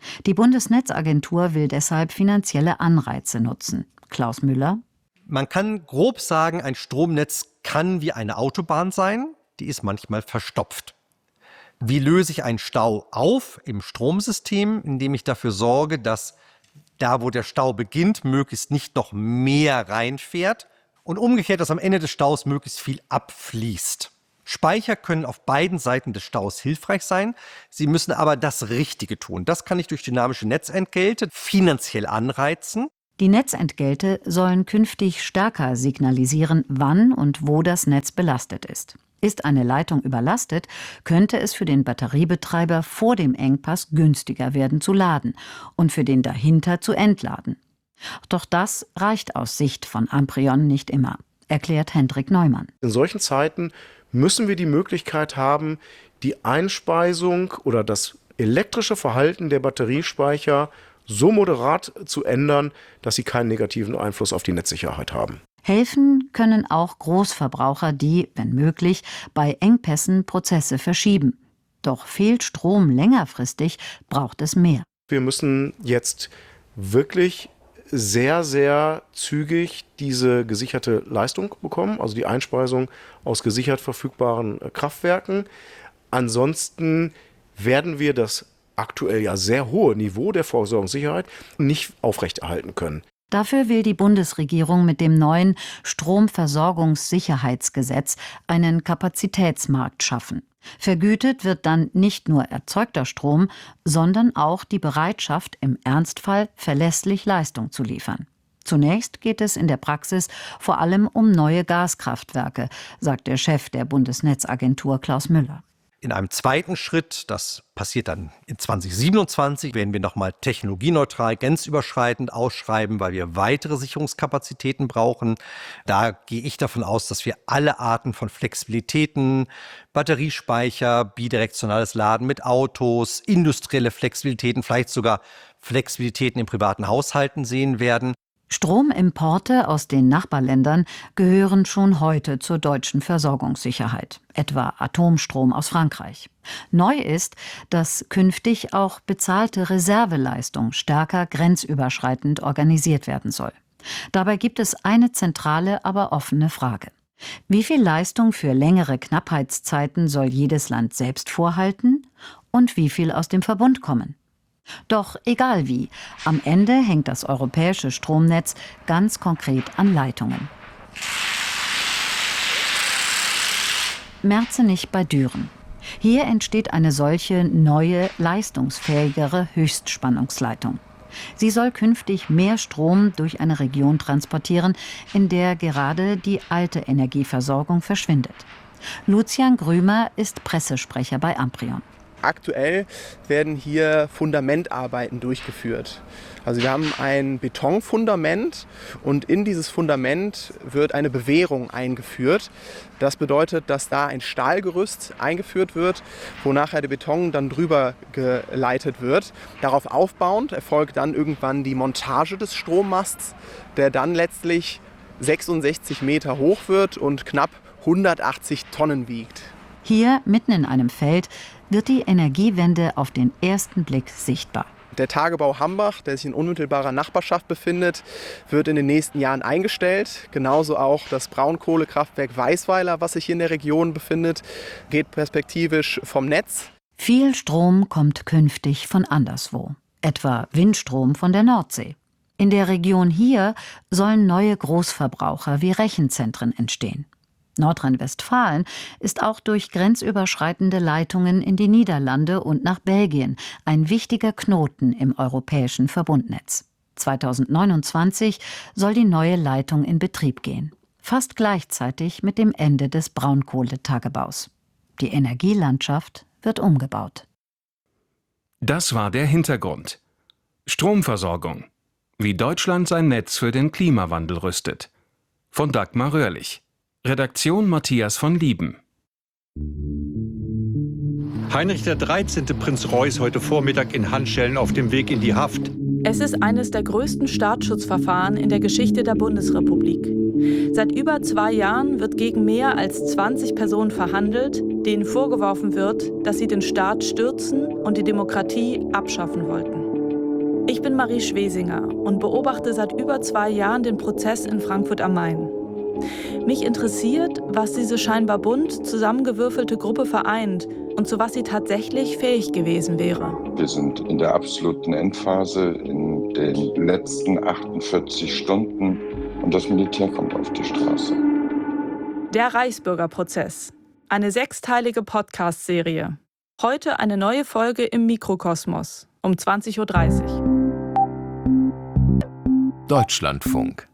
Die Bundesnetzagentur will deshalb finanzielle Anreize nutzen. Klaus Müller. Man kann grob sagen, ein Stromnetz kann wie eine Autobahn sein, die ist manchmal verstopft. Wie löse ich einen Stau auf im Stromsystem, indem ich dafür sorge, dass da, wo der Stau beginnt, möglichst nicht noch mehr reinfährt und umgekehrt, dass am Ende des Staus möglichst viel abfließt. Speicher können auf beiden Seiten des Staus hilfreich sein. Sie müssen aber das Richtige tun. Das kann ich durch dynamische Netzentgelte finanziell anreizen. Die Netzentgelte sollen künftig stärker signalisieren, wann und wo das Netz belastet ist. Ist eine Leitung überlastet, könnte es für den Batteriebetreiber vor dem Engpass günstiger werden zu laden und für den dahinter zu entladen. Doch das reicht aus Sicht von Amprion nicht immer, erklärt Hendrik Neumann. In solchen Zeiten müssen wir die Möglichkeit haben, die Einspeisung oder das elektrische Verhalten der Batteriespeicher so moderat zu ändern, dass sie keinen negativen Einfluss auf die Netzsicherheit haben. Helfen können auch Großverbraucher, die, wenn möglich, bei Engpässen Prozesse verschieben. Doch fehlt Strom längerfristig, braucht es mehr. Wir müssen jetzt wirklich sehr, sehr zügig diese gesicherte Leistung bekommen, also die Einspeisung aus gesichert verfügbaren Kraftwerken. Ansonsten werden wir das aktuell ja sehr hohe Niveau der Versorgungssicherheit nicht aufrechterhalten können. Dafür will die Bundesregierung mit dem neuen Stromversorgungssicherheitsgesetz einen Kapazitätsmarkt schaffen. Vergütet wird dann nicht nur erzeugter Strom, sondern auch die Bereitschaft, im Ernstfall verlässlich Leistung zu liefern. Zunächst geht es in der Praxis vor allem um neue Gaskraftwerke, sagt der Chef der Bundesnetzagentur Klaus Müller. In einem zweiten Schritt, das passiert dann in 2027, werden wir nochmal technologieneutral, grenzüberschreitend ausschreiben, weil wir weitere Sicherungskapazitäten brauchen. Da gehe ich davon aus, dass wir alle Arten von Flexibilitäten, Batteriespeicher, bidirektionales Laden mit Autos, industrielle Flexibilitäten, vielleicht sogar Flexibilitäten in privaten Haushalten sehen werden. Stromimporte aus den Nachbarländern gehören schon heute zur deutschen Versorgungssicherheit, etwa Atomstrom aus Frankreich. Neu ist, dass künftig auch bezahlte Reserveleistung stärker grenzüberschreitend organisiert werden soll. Dabei gibt es eine zentrale, aber offene Frage. Wie viel Leistung für längere Knappheitszeiten soll jedes Land selbst vorhalten und wie viel aus dem Verbund kommen? Doch egal wie, am Ende hängt das europäische Stromnetz ganz konkret an Leitungen. Merzenich bei Düren. Hier entsteht eine solche neue, leistungsfähigere Höchstspannungsleitung. Sie soll künftig mehr Strom durch eine Region transportieren, in der gerade die alte Energieversorgung verschwindet. Lucian Grümer ist Pressesprecher bei Amprion. Aktuell werden hier Fundamentarbeiten durchgeführt. Also wir haben ein Betonfundament und in dieses Fundament wird eine Bewehrung eingeführt. Das bedeutet, dass da ein Stahlgerüst eingeführt wird, wo nachher der Beton dann drüber geleitet wird. Darauf aufbauend erfolgt dann irgendwann die Montage des Strommasts, der dann letztlich 66 Meter hoch wird und knapp 180 Tonnen wiegt. Hier, mitten in einem Feld, wird die Energiewende auf den ersten Blick sichtbar. Der Tagebau Hambach, der sich in unmittelbarer Nachbarschaft befindet, wird in den nächsten Jahren eingestellt. Genauso auch das Braunkohlekraftwerk Weißweiler, was sich hier in der Region befindet, geht perspektivisch vom Netz. Viel Strom kommt künftig von anderswo, etwa Windstrom von der Nordsee. In der Region hier sollen neue Großverbraucher wie Rechenzentren entstehen. Nordrhein-Westfalen ist auch durch grenzüberschreitende Leitungen in die Niederlande und nach Belgien ein wichtiger Knoten im europäischen Verbundnetz. 2029 soll die neue Leitung in Betrieb gehen, fast gleichzeitig mit dem Ende des Braunkohletagebaus. Die Energielandschaft wird umgebaut. Das war der Hintergrund. Stromversorgung. Wie Deutschland sein Netz für den Klimawandel rüstet. Von Dagmar Röhrlich. Redaktion Matthias von Lieben. Heinrich XIII. Prinz Reuß heute Vormittag in Handschellen auf dem Weg in die Haft. Es ist eines der größten Staatsschutzverfahren in der Geschichte der Bundesrepublik. Seit über 2 Jahren wird gegen mehr als 20 Personen verhandelt, denen vorgeworfen wird, dass sie den Staat stürzen und die Demokratie abschaffen wollten. Ich bin Marie Schwesinger und beobachte seit über 2 Jahren den Prozess in Frankfurt am Main. Mich interessiert, was diese scheinbar bunt zusammengewürfelte Gruppe vereint und zu was sie tatsächlich fähig gewesen wäre. Wir sind in der absoluten Endphase, in den letzten 48 Stunden und das Militär kommt auf die Straße. Der Reichsbürgerprozess. Eine 6-teilige Podcast-Serie. Heute eine neue Folge im Mikrokosmos um 20.30 Uhr. Deutschlandfunk.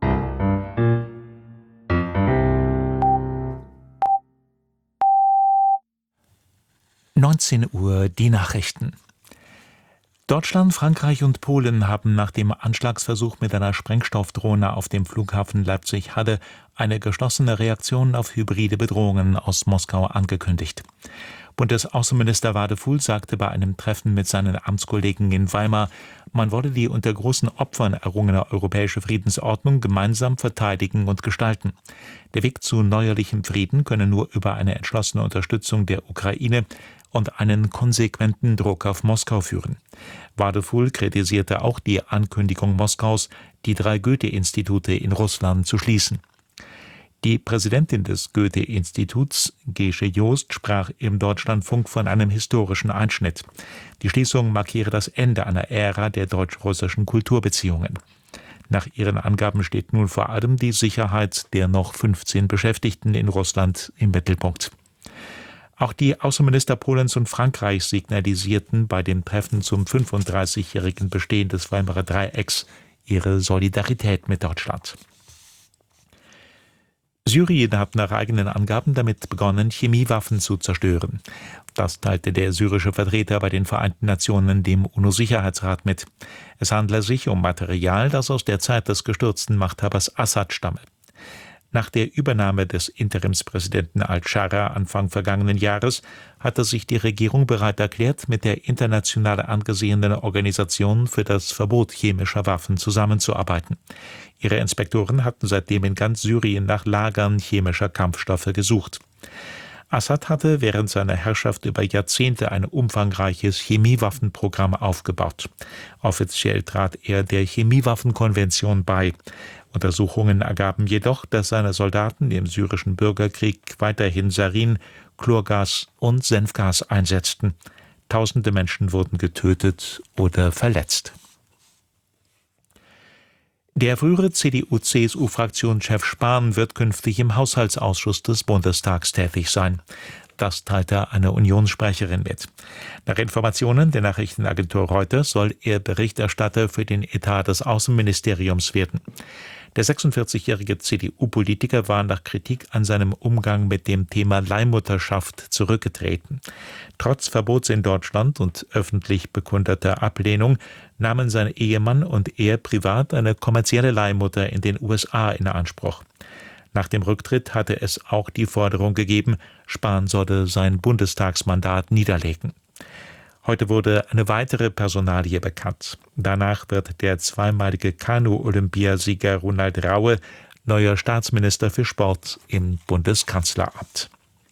Uhr die Nachrichten. Deutschland, Frankreich und Polen haben nach dem Anschlagsversuch mit einer Sprengstoffdrohne auf dem Flughafen Leipzig-Halle eine geschlossene Reaktion auf hybride Bedrohungen aus Moskau angekündigt. Bundesaußenminister Wadefuhl sagte bei einem Treffen mit seinen Amtskollegen in Weimar, man wolle die unter großen Opfern errungene europäische Friedensordnung gemeinsam verteidigen und gestalten. Der Weg zu neuerlichem Frieden könne nur über eine entschlossene Unterstützung der Ukraine und einen konsequenten Druck auf Moskau führen. Wadefuhl kritisierte auch die Ankündigung Moskaus, die 3 Goethe-Institute in Russland zu schließen. Die Präsidentin des Goethe-Instituts, Gesche Joost, sprach im Deutschlandfunk von einem historischen Einschnitt. Die Schließung markiere das Ende einer Ära der deutsch-russischen Kulturbeziehungen. Nach ihren Angaben steht nun vor allem die Sicherheit der noch 15 Beschäftigten in Russland im Mittelpunkt. Auch die Außenminister Polens und Frankreichs signalisierten bei dem Treffen zum 35-jährigen Bestehen des Weimarer Dreiecks ihre Solidarität mit Deutschland. Syrien hat nach eigenen Angaben damit begonnen, Chemiewaffen zu zerstören. Das teilte der syrische Vertreter bei den Vereinten Nationen dem UNO-Sicherheitsrat mit. Es handle sich um Material, das aus der Zeit des gestürzten Machthabers Assad stamme. Nach der Übernahme des Interimspräsidenten al-Shara Anfang vergangenen Jahres hatte sich die Regierung bereit erklärt, mit der international angesehenen Organisation für das Verbot chemischer Waffen zusammenzuarbeiten. Ihre Inspektoren hatten seitdem in ganz Syrien nach Lagern chemischer Kampfstoffe gesucht. Assad hatte während seiner Herrschaft über Jahrzehnte ein umfangreiches Chemiewaffenprogramm aufgebaut. Offiziell trat er der Chemiewaffenkonvention bei. Untersuchungen ergaben jedoch, dass seine Soldaten im syrischen Bürgerkrieg weiterhin Sarin, Chlorgas und Senfgas einsetzten. Tausende Menschen wurden getötet oder verletzt. Der frühere CDU-CSU-Fraktionschef Spahn wird künftig im Haushaltsausschuss des Bundestags tätig sein. Das teilte eine Unionssprecherin mit. Nach Informationen der Nachrichtenagentur Reuters soll er Berichterstatter für den Etat des Außenministeriums werden. Der 46-jährige CDU-Politiker war nach Kritik an seinem Umgang mit dem Thema Leihmutterschaft zurückgetreten. Trotz Verbots in Deutschland und öffentlich bekundeter Ablehnung nahmen sein Ehemann und er privat eine kommerzielle Leihmutter in den USA in Anspruch. Nach dem Rücktritt hatte es auch die Forderung gegeben, Spahn solle sein Bundestagsmandat niederlegen. Heute wurde eine weitere Personalie bekannt. Danach wird der zweimalige Kanu-Olympiasieger Ronald Raue neuer Staatsminister für Sport im Bundeskanzleramt.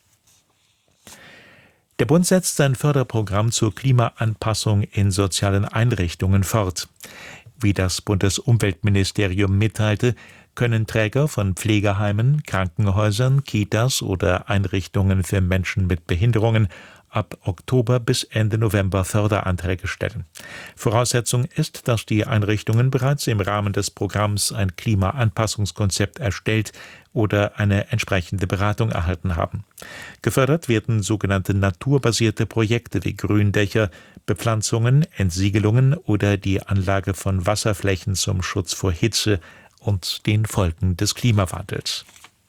Der Bund setzt sein Förderprogramm zur Klimaanpassung in sozialen Einrichtungen fort. Wie das Bundesumweltministerium mitteilte, können Träger von Pflegeheimen, Krankenhäusern, Kitas oder Einrichtungen für Menschen mit Behinderungen ab Oktober bis Ende November Förderanträge stellen. Voraussetzung ist, dass die Einrichtungen bereits im Rahmen des Programms ein Klimaanpassungskonzept erstellt oder eine entsprechende Beratung erhalten haben. Gefördert werden sogenannte naturbasierte Projekte wie Gründächer, Bepflanzungen, Entsiegelungen oder die Anlage von Wasserflächen zum Schutz vor Hitze und den Folgen des Klimawandels.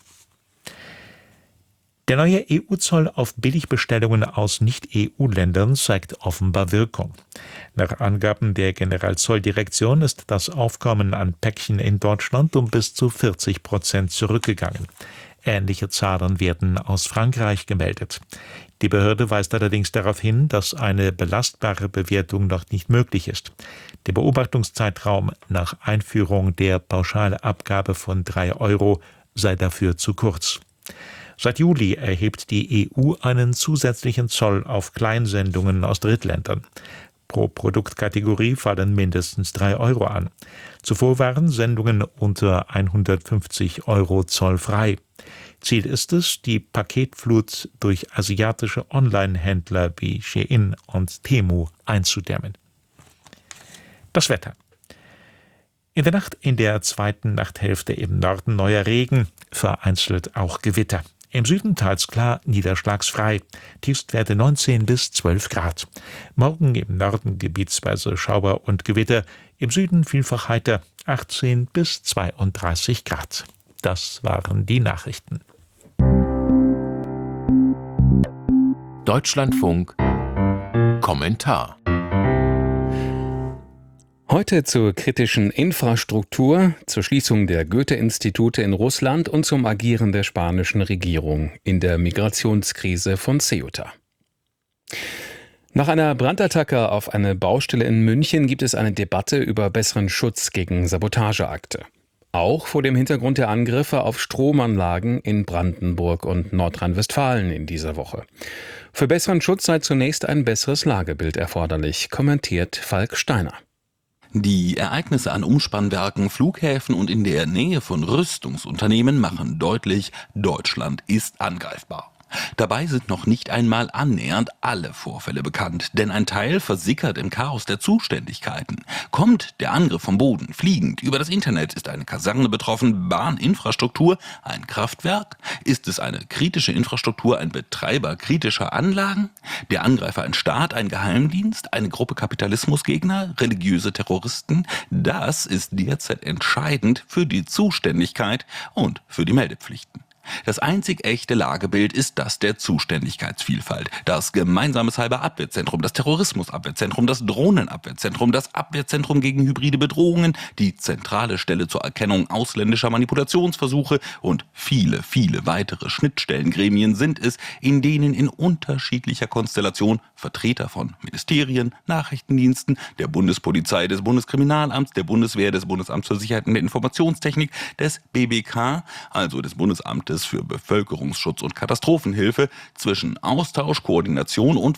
Der neue EU-Zoll auf Billigbestellungen aus Nicht-EU-Ländern zeigt offenbar Wirkung. Nach Angaben der Generalzolldirektion ist das Aufkommen an Päckchen in Deutschland um bis zu 40% zurückgegangen. Ähnliche Zahlen werden aus Frankreich gemeldet. Die Behörde weist allerdings darauf hin, dass eine belastbare Bewertung noch nicht möglich ist. Der Beobachtungszeitraum nach Einführung der Pauschalabgabe von 3 € sei dafür zu kurz. Seit Juli erhebt die EU einen zusätzlichen Zoll auf Kleinsendungen aus Drittländern. Pro Produktkategorie fallen mindestens 3 Euro an. Zuvor waren Sendungen unter 150 Euro zollfrei. Ziel ist es, die Paketflut durch asiatische Online-Händler wie Shein und Temu einzudämmen. Das Wetter. In der Nacht in der zweiten Nachthälfte im Norden neuer Regen, vereinzelt auch Gewitter. Im Süden teils klar, niederschlagsfrei. Tiefstwerte 19 bis 12 Grad. Morgen im Norden gebietsweise Schauer und Gewitter. Im Süden vielfach heiter, 18 bis 32 Grad. Das waren die Nachrichten. Deutschlandfunk Kommentar. Heute zur kritischen Infrastruktur, zur Schließung der Goethe-Institute in Russland und zum Agieren der spanischen Regierung in der Migrationskrise von Ceuta. Nach einer Brandattacke auf eine Baustelle in München gibt es eine Debatte über besseren Schutz gegen Sabotageakte. Auch vor dem Hintergrund der Angriffe auf Stromanlagen in Brandenburg und Nordrhein-Westfalen in dieser Woche. Für besseren Schutz sei zunächst ein besseres Lagebild erforderlich, kommentiert Falk Steiner. Die Ereignisse an Umspannwerken, Flughäfen und in der Nähe von Rüstungsunternehmen machen deutlich, Deutschland ist angreifbar. Dabei sind noch nicht einmal annähernd alle Vorfälle bekannt, denn ein Teil versickert im Chaos der Zuständigkeiten. Kommt der Angriff vom Boden, fliegend, über das Internet, ist eine Kaserne betroffen, Bahninfrastruktur, ein Kraftwerk? Ist es eine kritische Infrastruktur, ein Betreiber kritischer Anlagen? Der Angreifer ein Staat, ein Geheimdienst, eine Gruppe Kapitalismusgegner, religiöse Terroristen? Das ist derzeit entscheidend für die Zuständigkeit und für die Meldepflichten. Das einzig echte Lagebild ist das der Zuständigkeitsvielfalt. Das gemeinsame Cyberabwehrzentrum, das Terrorismusabwehrzentrum, das Drohnenabwehrzentrum, das Abwehrzentrum gegen hybride Bedrohungen, die zentrale Stelle zur Erkennung ausländischer Manipulationsversuche und viele, viele weitere Schnittstellengremien sind es, in denen in unterschiedlicher Konstellation Vertreter von Ministerien, Nachrichtendiensten, der Bundespolizei, des Bundeskriminalamts, der Bundeswehr, des Bundesamts für Sicherheit und Informationstechnik, des BBK, also des Bundesamtes für Bevölkerungsschutz und Katastrophenhilfe, zwischen Austausch, Koordination und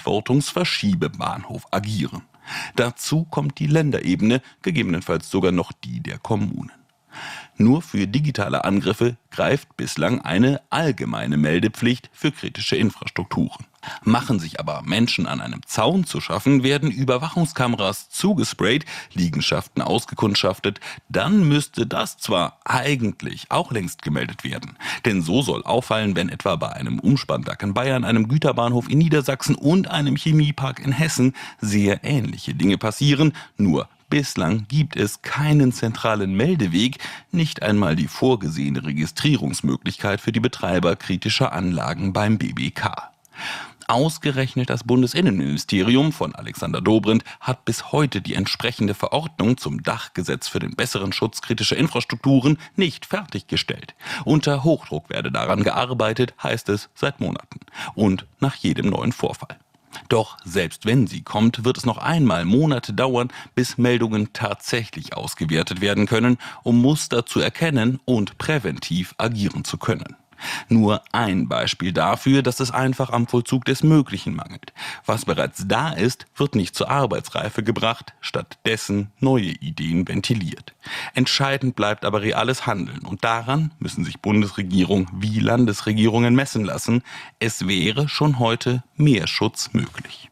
Verantwortungsverschiebebahnhof agieren. Dazu kommt die Länderebene, gegebenenfalls sogar noch die der Kommunen. Nur für digitale Angriffe greift bislang eine allgemeine Meldepflicht für kritische Infrastrukturen. Machen sich aber Menschen an einem Zaun zu schaffen, werden Überwachungskameras zugesprayt, Liegenschaften ausgekundschaftet, dann müsste das zwar eigentlich auch längst gemeldet werden. Denn so soll auffallen, wenn etwa bei einem Umspannwerk in Bayern, einem Güterbahnhof in Niedersachsen und einem Chemiepark in Hessen sehr ähnliche Dinge passieren, nur bislang gibt es keinen zentralen Meldeweg, nicht einmal die vorgesehene Registrierungsmöglichkeit für die Betreiber kritischer Anlagen beim BBK. Ausgerechnet das Bundesinnenministerium von Alexander Dobrindt hat bis heute die entsprechende Verordnung zum Dachgesetz für den besseren Schutz kritischer Infrastrukturen nicht fertiggestellt. Unter Hochdruck werde daran gearbeitet, heißt es seit Monaten. Und nach jedem neuen Vorfall. Doch selbst wenn sie kommt, wird es noch einmal Monate dauern, bis Meldungen tatsächlich ausgewertet werden können, um Muster zu erkennen und präventiv agieren zu können. Nur ein Beispiel dafür, dass es einfach am Vollzug des Möglichen mangelt. Was bereits da ist, wird nicht zur Arbeitsreife gebracht, stattdessen neue Ideen ventiliert. Entscheidend bleibt aber reales Handeln und daran müssen sich Bundesregierung wie Landesregierungen messen lassen. Es wäre schon heute mehr Schutz möglich.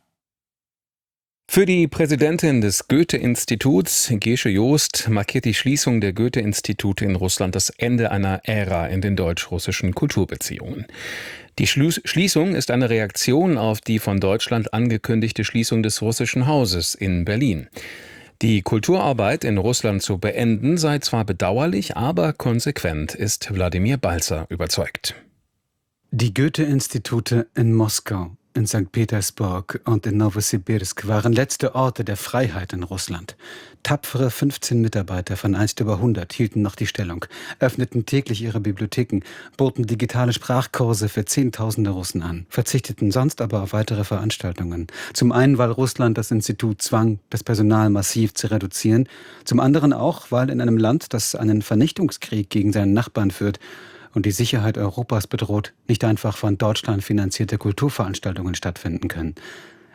Für die Präsidentin des Goethe-Instituts, Gesche Joost, markiert die Schließung der Goethe-Institute in Russland das Ende einer Ära in den deutsch-russischen Kulturbeziehungen. Die Schließung ist eine Reaktion auf die von Deutschland angekündigte Schließung des Russischen Hauses in Berlin. Die Kulturarbeit in Russland zu beenden sei zwar bedauerlich, aber konsequent, ist Wladimir Balzer überzeugt. Die Goethe-Institute in Moskau, in St. Petersburg und in Nowosibirsk waren letzte Orte der Freiheit in Russland. Tapfere 15 Mitarbeiter von einst über 100 hielten noch die Stellung, öffneten täglich ihre Bibliotheken, boten digitale Sprachkurse für Zehntausende Russen an, verzichteten sonst aber auf weitere Veranstaltungen. Zum einen, weil Russland das Institut zwang, das Personal massiv zu reduzieren, zum anderen auch, weil in einem Land, das einen Vernichtungskrieg gegen seinen Nachbarn führt, und die Sicherheit Europas bedroht, nicht einfach von Deutschland finanzierte Kulturveranstaltungen stattfinden können.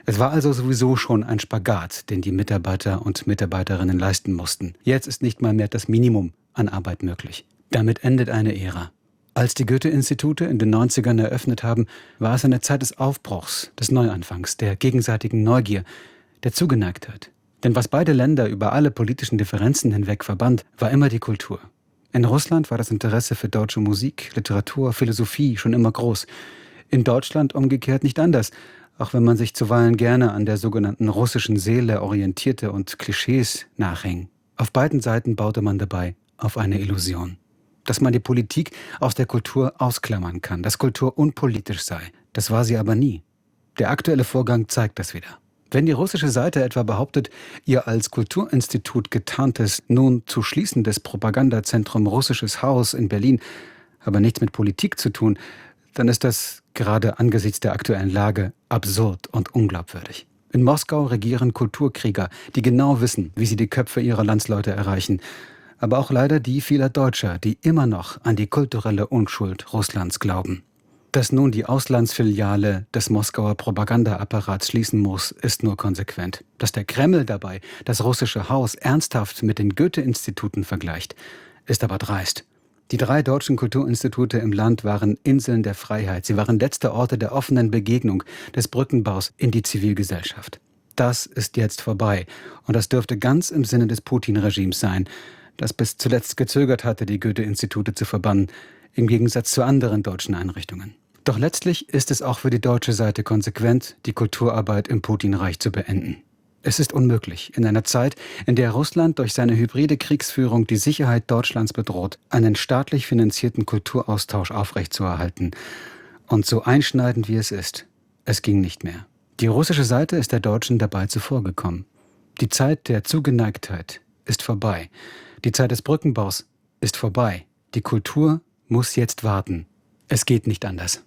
Es war also sowieso schon ein Spagat, den die Mitarbeiter und Mitarbeiterinnen leisten mussten. Jetzt ist nicht mal mehr das Minimum an Arbeit möglich. Damit endet eine Ära. Als die Goethe-Institute in den 90ern eröffnet haben, war es eine Zeit des Aufbruchs, des Neuanfangs, der gegenseitigen Neugier, der Zugeneigtheit. Denn was beide Länder über alle politischen Differenzen hinweg verband, war immer die Kultur. In Russland war das Interesse für deutsche Musik, Literatur, Philosophie schon immer groß. In Deutschland umgekehrt nicht anders, auch wenn man sich zuweilen gerne an der sogenannten russischen Seele orientierte und Klischees nachhing. Auf beiden Seiten baute man dabei auf eine Illusion. Dass man die Politik aus der Kultur ausklammern kann, dass Kultur unpolitisch sei. Das war sie aber nie. Der aktuelle Vorgang zeigt das wieder. Wenn die russische Seite etwa behauptet, ihr als Kulturinstitut getarntes, nun zu schließendes Propagandazentrum Russisches Haus in Berlin habe nichts mit Politik zu tun, dann ist das gerade angesichts der aktuellen Lage absurd und unglaubwürdig. In Moskau regieren Kulturkrieger, die genau wissen, wie sie die Köpfe ihrer Landsleute erreichen. Aber auch leider die vieler Deutscher, die immer noch an die kulturelle Unschuld Russlands glauben. Dass nun die Auslandsfiliale des Moskauer Propagandaapparats schließen muss, ist nur konsequent. Dass der Kreml dabei das russische Haus ernsthaft mit den Goethe-Instituten vergleicht, ist aber dreist. Die 3 deutschen Kulturinstitute im Land waren Inseln der Freiheit. Sie waren letzte Orte der offenen Begegnung, des Brückenbaus in die Zivilgesellschaft. Das ist jetzt vorbei. Und das dürfte ganz im Sinne des Putin-Regimes sein, das bis zuletzt gezögert hatte, die Goethe-Institute zu verbannen, im Gegensatz zu anderen deutschen Einrichtungen. Doch letztlich ist es auch für die deutsche Seite konsequent, die Kulturarbeit im Putin-Reich zu beenden. Es ist unmöglich, in einer Zeit, in der Russland durch seine hybride Kriegsführung die Sicherheit Deutschlands bedroht, einen staatlich finanzierten Kulturaustausch aufrechtzuerhalten. Und so einschneidend wie es ist, es ging nicht mehr. Die russische Seite ist der Deutschen dabei zuvorgekommen. Die Zeit der Zugeneigtheit ist vorbei. Die Zeit des Brückenbaus ist vorbei. Die Kultur muss jetzt warten. Es geht nicht anders.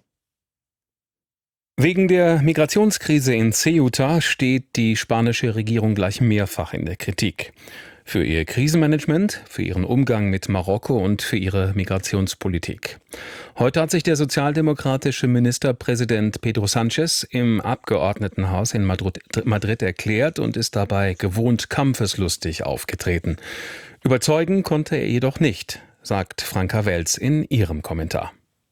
Wegen der Migrationskrise in Ceuta steht die spanische Regierung gleich mehrfach in der Kritik. Für ihr Krisenmanagement, für ihren Umgang mit Marokko und für ihre Migrationspolitik. Heute hat sich der sozialdemokratische Ministerpräsident Pedro Sánchez im Abgeordnetenhaus in Madrid erklärt und ist dabei gewohnt kampfeslustig aufgetreten. Überzeugen konnte er jedoch nicht, sagt Franka Welz in ihrem Kommentar.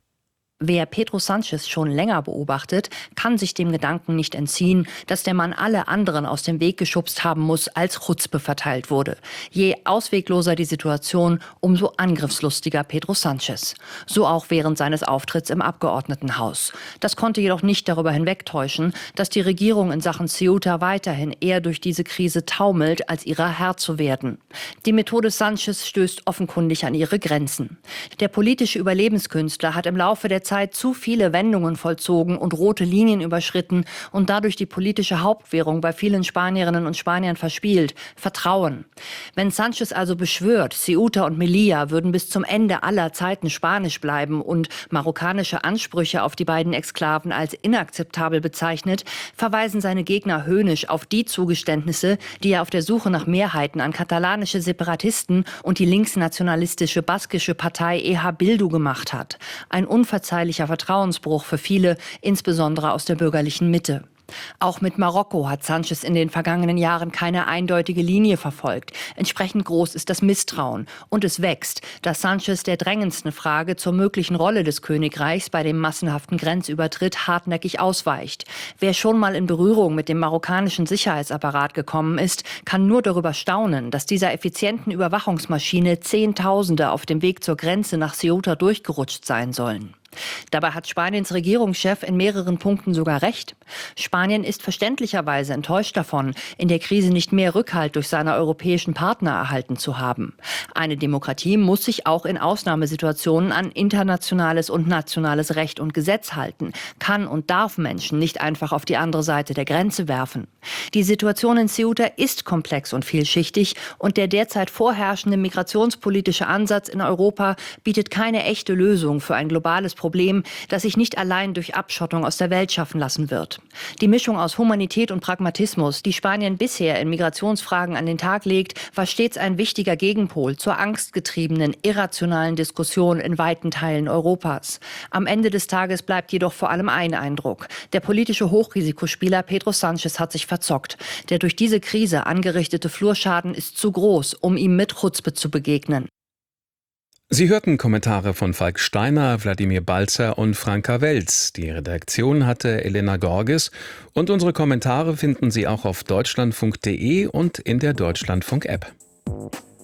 Wer Pedro Sánchez schon länger beobachtet, kann sich dem Gedanken nicht entziehen, dass der Mann alle anderen aus dem Weg geschubst haben muss, als Chutzpe verteilt wurde. Je auswegloser die Situation, umso angriffslustiger Pedro Sánchez. So auch während seines Auftritts im Abgeordnetenhaus. Das konnte jedoch nicht darüber hinwegtäuschen, dass die Regierung in Sachen Ceuta weiterhin eher durch diese Krise taumelt, als ihrer Herr zu werden. Die Methode Sánchez stößt offenkundig an ihre Grenzen. Der politische Überlebenskünstler hat im Laufe der Zeit zu viele Wendungen vollzogen und rote Linien überschritten und dadurch die politische Hauptwährung bei vielen Spanierinnen und Spaniern verspielt: Vertrauen. Wenn Sánchez also beschwört, Ceuta und Melilla würden bis zum Ende aller Zeiten spanisch bleiben und marokkanische Ansprüche auf die beiden Exklaven als inakzeptabel bezeichnet, verweisen seine Gegner höhnisch auf die Zugeständnisse, die er auf der Suche nach Mehrheiten an katalanische Separatisten und die linksnationalistische baskische Partei EH Bildu gemacht hat. Ein unverzeihlicher Vertrauensbruch für viele, insbesondere aus der bürgerlichen Mitte. Auch mit Marokko hat Sánchez in den vergangenen Jahren keine eindeutige Linie verfolgt. Entsprechend groß ist das Misstrauen. Und es wächst, dass Sánchez der drängendsten Frage zur möglichen Rolle des Königreichs bei dem massenhaften Grenzübertritt hartnäckig ausweicht. Wer schon mal in Berührung mit dem marokkanischen Sicherheitsapparat gekommen ist, kann nur darüber staunen, dass dieser effizienten Überwachungsmaschine Zehntausende auf dem Weg zur Grenze nach Ceuta durchgerutscht sein sollen. Dabei hat Spaniens Regierungschef in mehreren Punkten sogar recht. Spanien ist verständlicherweise enttäuscht davon, in der Krise nicht mehr Rückhalt durch seine europäischen Partner erhalten zu haben. Eine Demokratie muss sich auch in Ausnahmesituationen an internationales und nationales Recht und Gesetz halten, kann und darf Menschen nicht einfach auf die andere Seite der Grenze werfen. Die Situation in Ceuta ist komplex und vielschichtig und der derzeit vorherrschende migrationspolitische Ansatz in Europa bietet keine echte Lösung für ein globales Problem, das sich nicht allein durch Abschottung aus der Welt schaffen lassen wird. Die Mischung aus Humanität und Pragmatismus, die Spanien bisher in Migrationsfragen an den Tag legt, war stets ein wichtiger Gegenpol zur angstgetriebenen, irrationalen Diskussion in weiten Teilen Europas. Am Ende des Tages bleibt jedoch vor allem ein Eindruck. Der politische Hochrisikospieler Pedro Sánchez hat sich verzockt. Der durch diese Krise angerichtete Flurschaden ist zu groß, um ihm mit Chutzpe zu begegnen. Sie hörten Kommentare von Falk Steiner, Wladimir Balzer und Franka Welz. Die Redaktion hatte Elena Gorges und unsere Kommentare finden Sie auch auf deutschlandfunk.de und in der Deutschlandfunk-App.